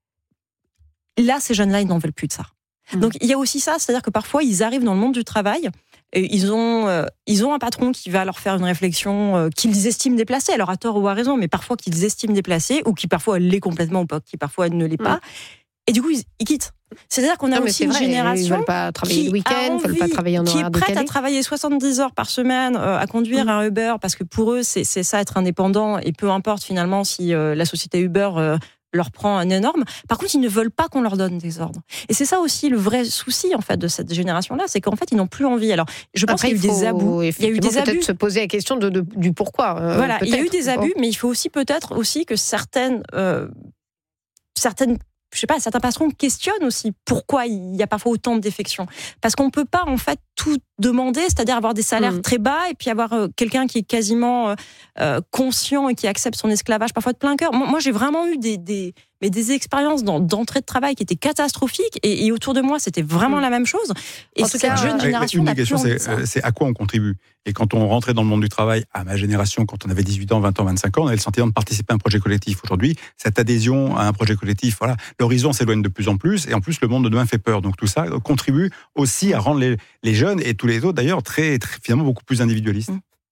Là, ces jeunes-là, ils n'en veulent plus de ça. Donc il y a aussi ça, c'est-à-dire que parfois ils arrivent dans le monde du travail et ils ont euh, ils ont un patron qui va leur faire une réflexion euh, qu'ils estiment déplacée, alors à tort ou à raison, mais parfois qu'ils estiment déplacée ou qui parfois l'est complètement ou pas, qui parfois ne l'est pas. Et du coup ils, ils quittent. C'est-à-dire qu'on a Non, mais aussi c'est une vrai, ils génération veulent pas travailler qui le week-end, a ils veulent pas envie, travailler en qui horaire est prête décalé. à travailler soixante-dix heures par semaine, euh, à conduire un Uber parce que pour eux c'est c'est ça être indépendant et peu importe finalement si euh, la société Uber euh, leur prend un énorme. Par contre, ils ne veulent pas qu'on leur donne des ordres. Et c'est ça aussi le vrai souci en fait de cette génération-là, c'est qu'en fait ils n'ont plus envie. Alors, je pense Après, qu'il y a eu il faut des abus. Il y a eu effectivement des peut-être abus. se poser la question de, de- du pourquoi. euh, Voilà, il y a eu peut-être. des abus, mais il faut aussi peut-être aussi que certaines, euh, certaines, je sais pas, certains patrons questionnent aussi pourquoi il y a parfois autant de défections. Parce qu'on peut pas en fait tout demander, c'est-à-dire avoir des salaires Mm. très bas et puis avoir euh, quelqu'un qui est quasiment euh, euh, conscient et qui accepte son esclavage parfois de plein cœur. Moi, moi, j'ai vraiment eu des, des, mais des expériences dans- d'entrée de travail qui étaient catastrophiques et, et autour de moi c'était vraiment Mm. la même chose. Et En tout cette cas, jeune euh, génération Une n'a des plus questions, envie de c'est ça. euh, c'est à quoi on contribue. Et quand on rentrait dans le monde du travail, à ma génération, quand on avait dix-huit ans, vingt ans, vingt-cinq ans, on avait le sentiment de participer à un projet collectif. Aujourd'hui, cette adhésion à un projet collectif, voilà, l'horizon s'éloigne de plus en plus, et en plus, le monde de demain fait peur. Donc tout ça contribue aussi à rendre les, les jeunes et tous les autres, d'ailleurs, très, très, finalement, beaucoup plus individualistes.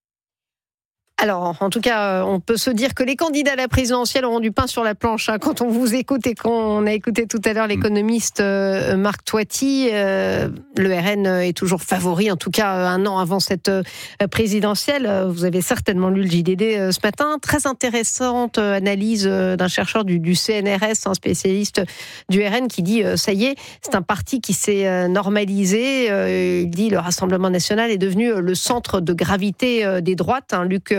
Alors, en tout cas, euh, on peut se dire que les candidats à la présidentielle auront du pain sur la planche. Hein, quand on vous écoute et qu'on a écouté tout à l'heure l'économiste euh, Marc Toiti, euh, le R N est toujours favori, en tout cas euh, un an avant cette euh, présidentielle. Euh, Vous avez certainement lu le J D D euh, ce matin. Très intéressante euh, analyse euh, d'un chercheur du, du C N R S, un spécialiste du R N, qui dit euh, ça y est, c'est un parti qui s'est euh, normalisé. Euh, il dit le Rassemblement national est devenu euh, le centre de gravité euh, des droites. Hein, Luc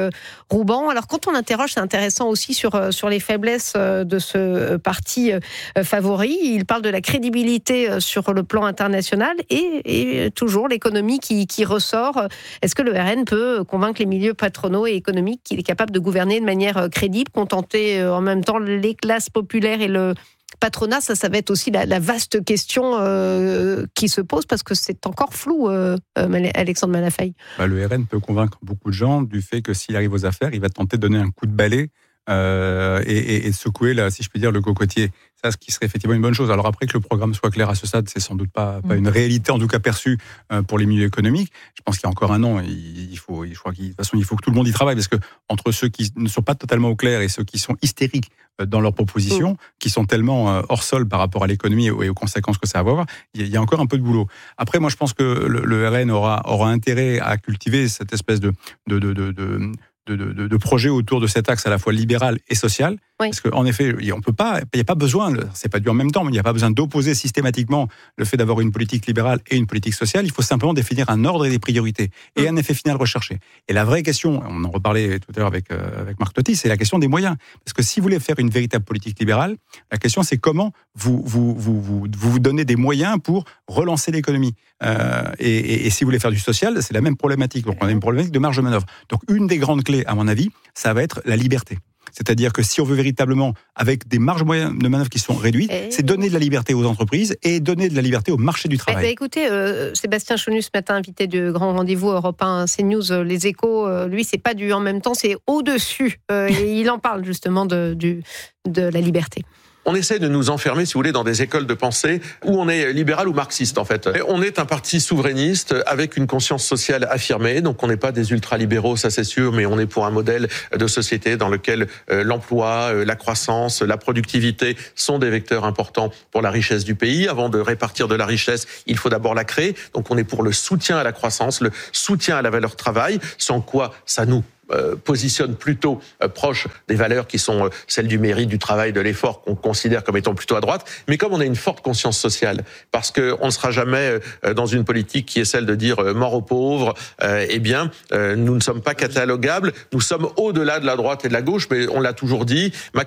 Rouban. Alors quand on interroge, c'est intéressant aussi sur, sur les faiblesses de ce parti favori. Il parle de la crédibilité sur le plan international et, et toujours l'économie qui, qui ressort. Est-ce que le R N peut convaincre les milieux patronaux et économiques qu'il est capable de gouverner de manière crédible, contenter en même temps les classes populaires et le patronat? Ça, ça va être aussi la, la vaste question euh, qui se pose parce que c'est encore flou, euh, Alexandre Malafaille. Bah, le R N peut convaincre beaucoup de gens du fait que s'il arrive aux affaires, il va tenter de donner un coup de balai euh, et, et, et secouer, là, si je puis dire, le cocotier. Ça, ce qui serait effectivement une bonne chose. Alors après, que le programme soit clair à ce stade, c'est sans doute pas, pas une réalité, en tout cas perçue euh, pour les milieux économiques. Je pense qu'il y a encore un an, il, il faut, je crois qu'il, de toute façon, il faut que tout le monde y travaille, parce que entre ceux qui ne sont pas totalement au clair et ceux qui sont hystériques dans leurs propositions, mmh. qui sont tellement hors sol par rapport à l'économie et aux conséquences que ça va avoir, il y a encore un peu de boulot. Après, moi, je pense que le, le R N aura, aura intérêt à cultiver cette espèce de, de, de, de, de De, de, de projets autour de cet axe à la fois libéral et social, oui. Parce qu'en effet, on peut pas, il n'y a pas besoin, c'est pas dû en même temps, mais il n'y a pas besoin d'opposer systématiquement le fait d'avoir une politique libérale et une politique sociale. Il faut simplement définir un ordre et des priorités et mmh. un effet final recherché. Et la vraie question, on en reparlait tout à l'heure avec euh, avec Marc Totti, c'est la question des moyens. Parce que si vous voulez faire une véritable politique libérale, la question c'est comment vous vous vous vous vous, vous donnez des moyens pour relancer l'économie. Euh, et, et, et si vous voulez faire du social, c'est la même problématique. Donc on a une problématique de marge de manœuvre. Donc une des grandes clés, à mon avis, ça va être la liberté. C'est-à-dire que si on veut véritablement, avec des marges de manœuvre qui sont réduites, et... c'est donner de la liberté aux entreprises et donner de la liberté au marché du travail. Bah, écoutez, euh, Sébastien Chenu, ce matin, invité du Grand Rendez-vous Europe un, CNews, euh, Les Échos, euh, lui, c'est pas du en même temps, c'est au-dessus. Euh, et il en parle justement de, du, de la liberté. On essaie de nous enfermer, si vous voulez, dans des écoles de pensée où on est libéral ou marxiste, en fait. Et on est un parti souverainiste avec une conscience sociale affirmée. Donc, on n'est pas des ultralibéraux, ça c'est sûr, mais on est pour un modèle de société dans lequel euh, l'emploi, euh, la croissance, la productivité sont des vecteurs importants pour la richesse du pays. Avant de répartir de la richesse, il faut d'abord la créer. Donc, on est pour le soutien à la croissance, le soutien à la valeur travail, sans quoi ça nous Euh, positionne plutôt euh, proche des valeurs qui sont euh, celles du mérite, du travail, de l'effort, qu'on considère comme étant plutôt à droite. Mais comme on a une forte conscience sociale, parce qu'on ne sera jamais euh, dans une politique qui est celle de dire euh, mort aux pauvres, euh, eh bien, euh, nous ne sommes pas catalogables. Nous sommes au-delà de la droite et de la gauche, mais on l'a toujours dit.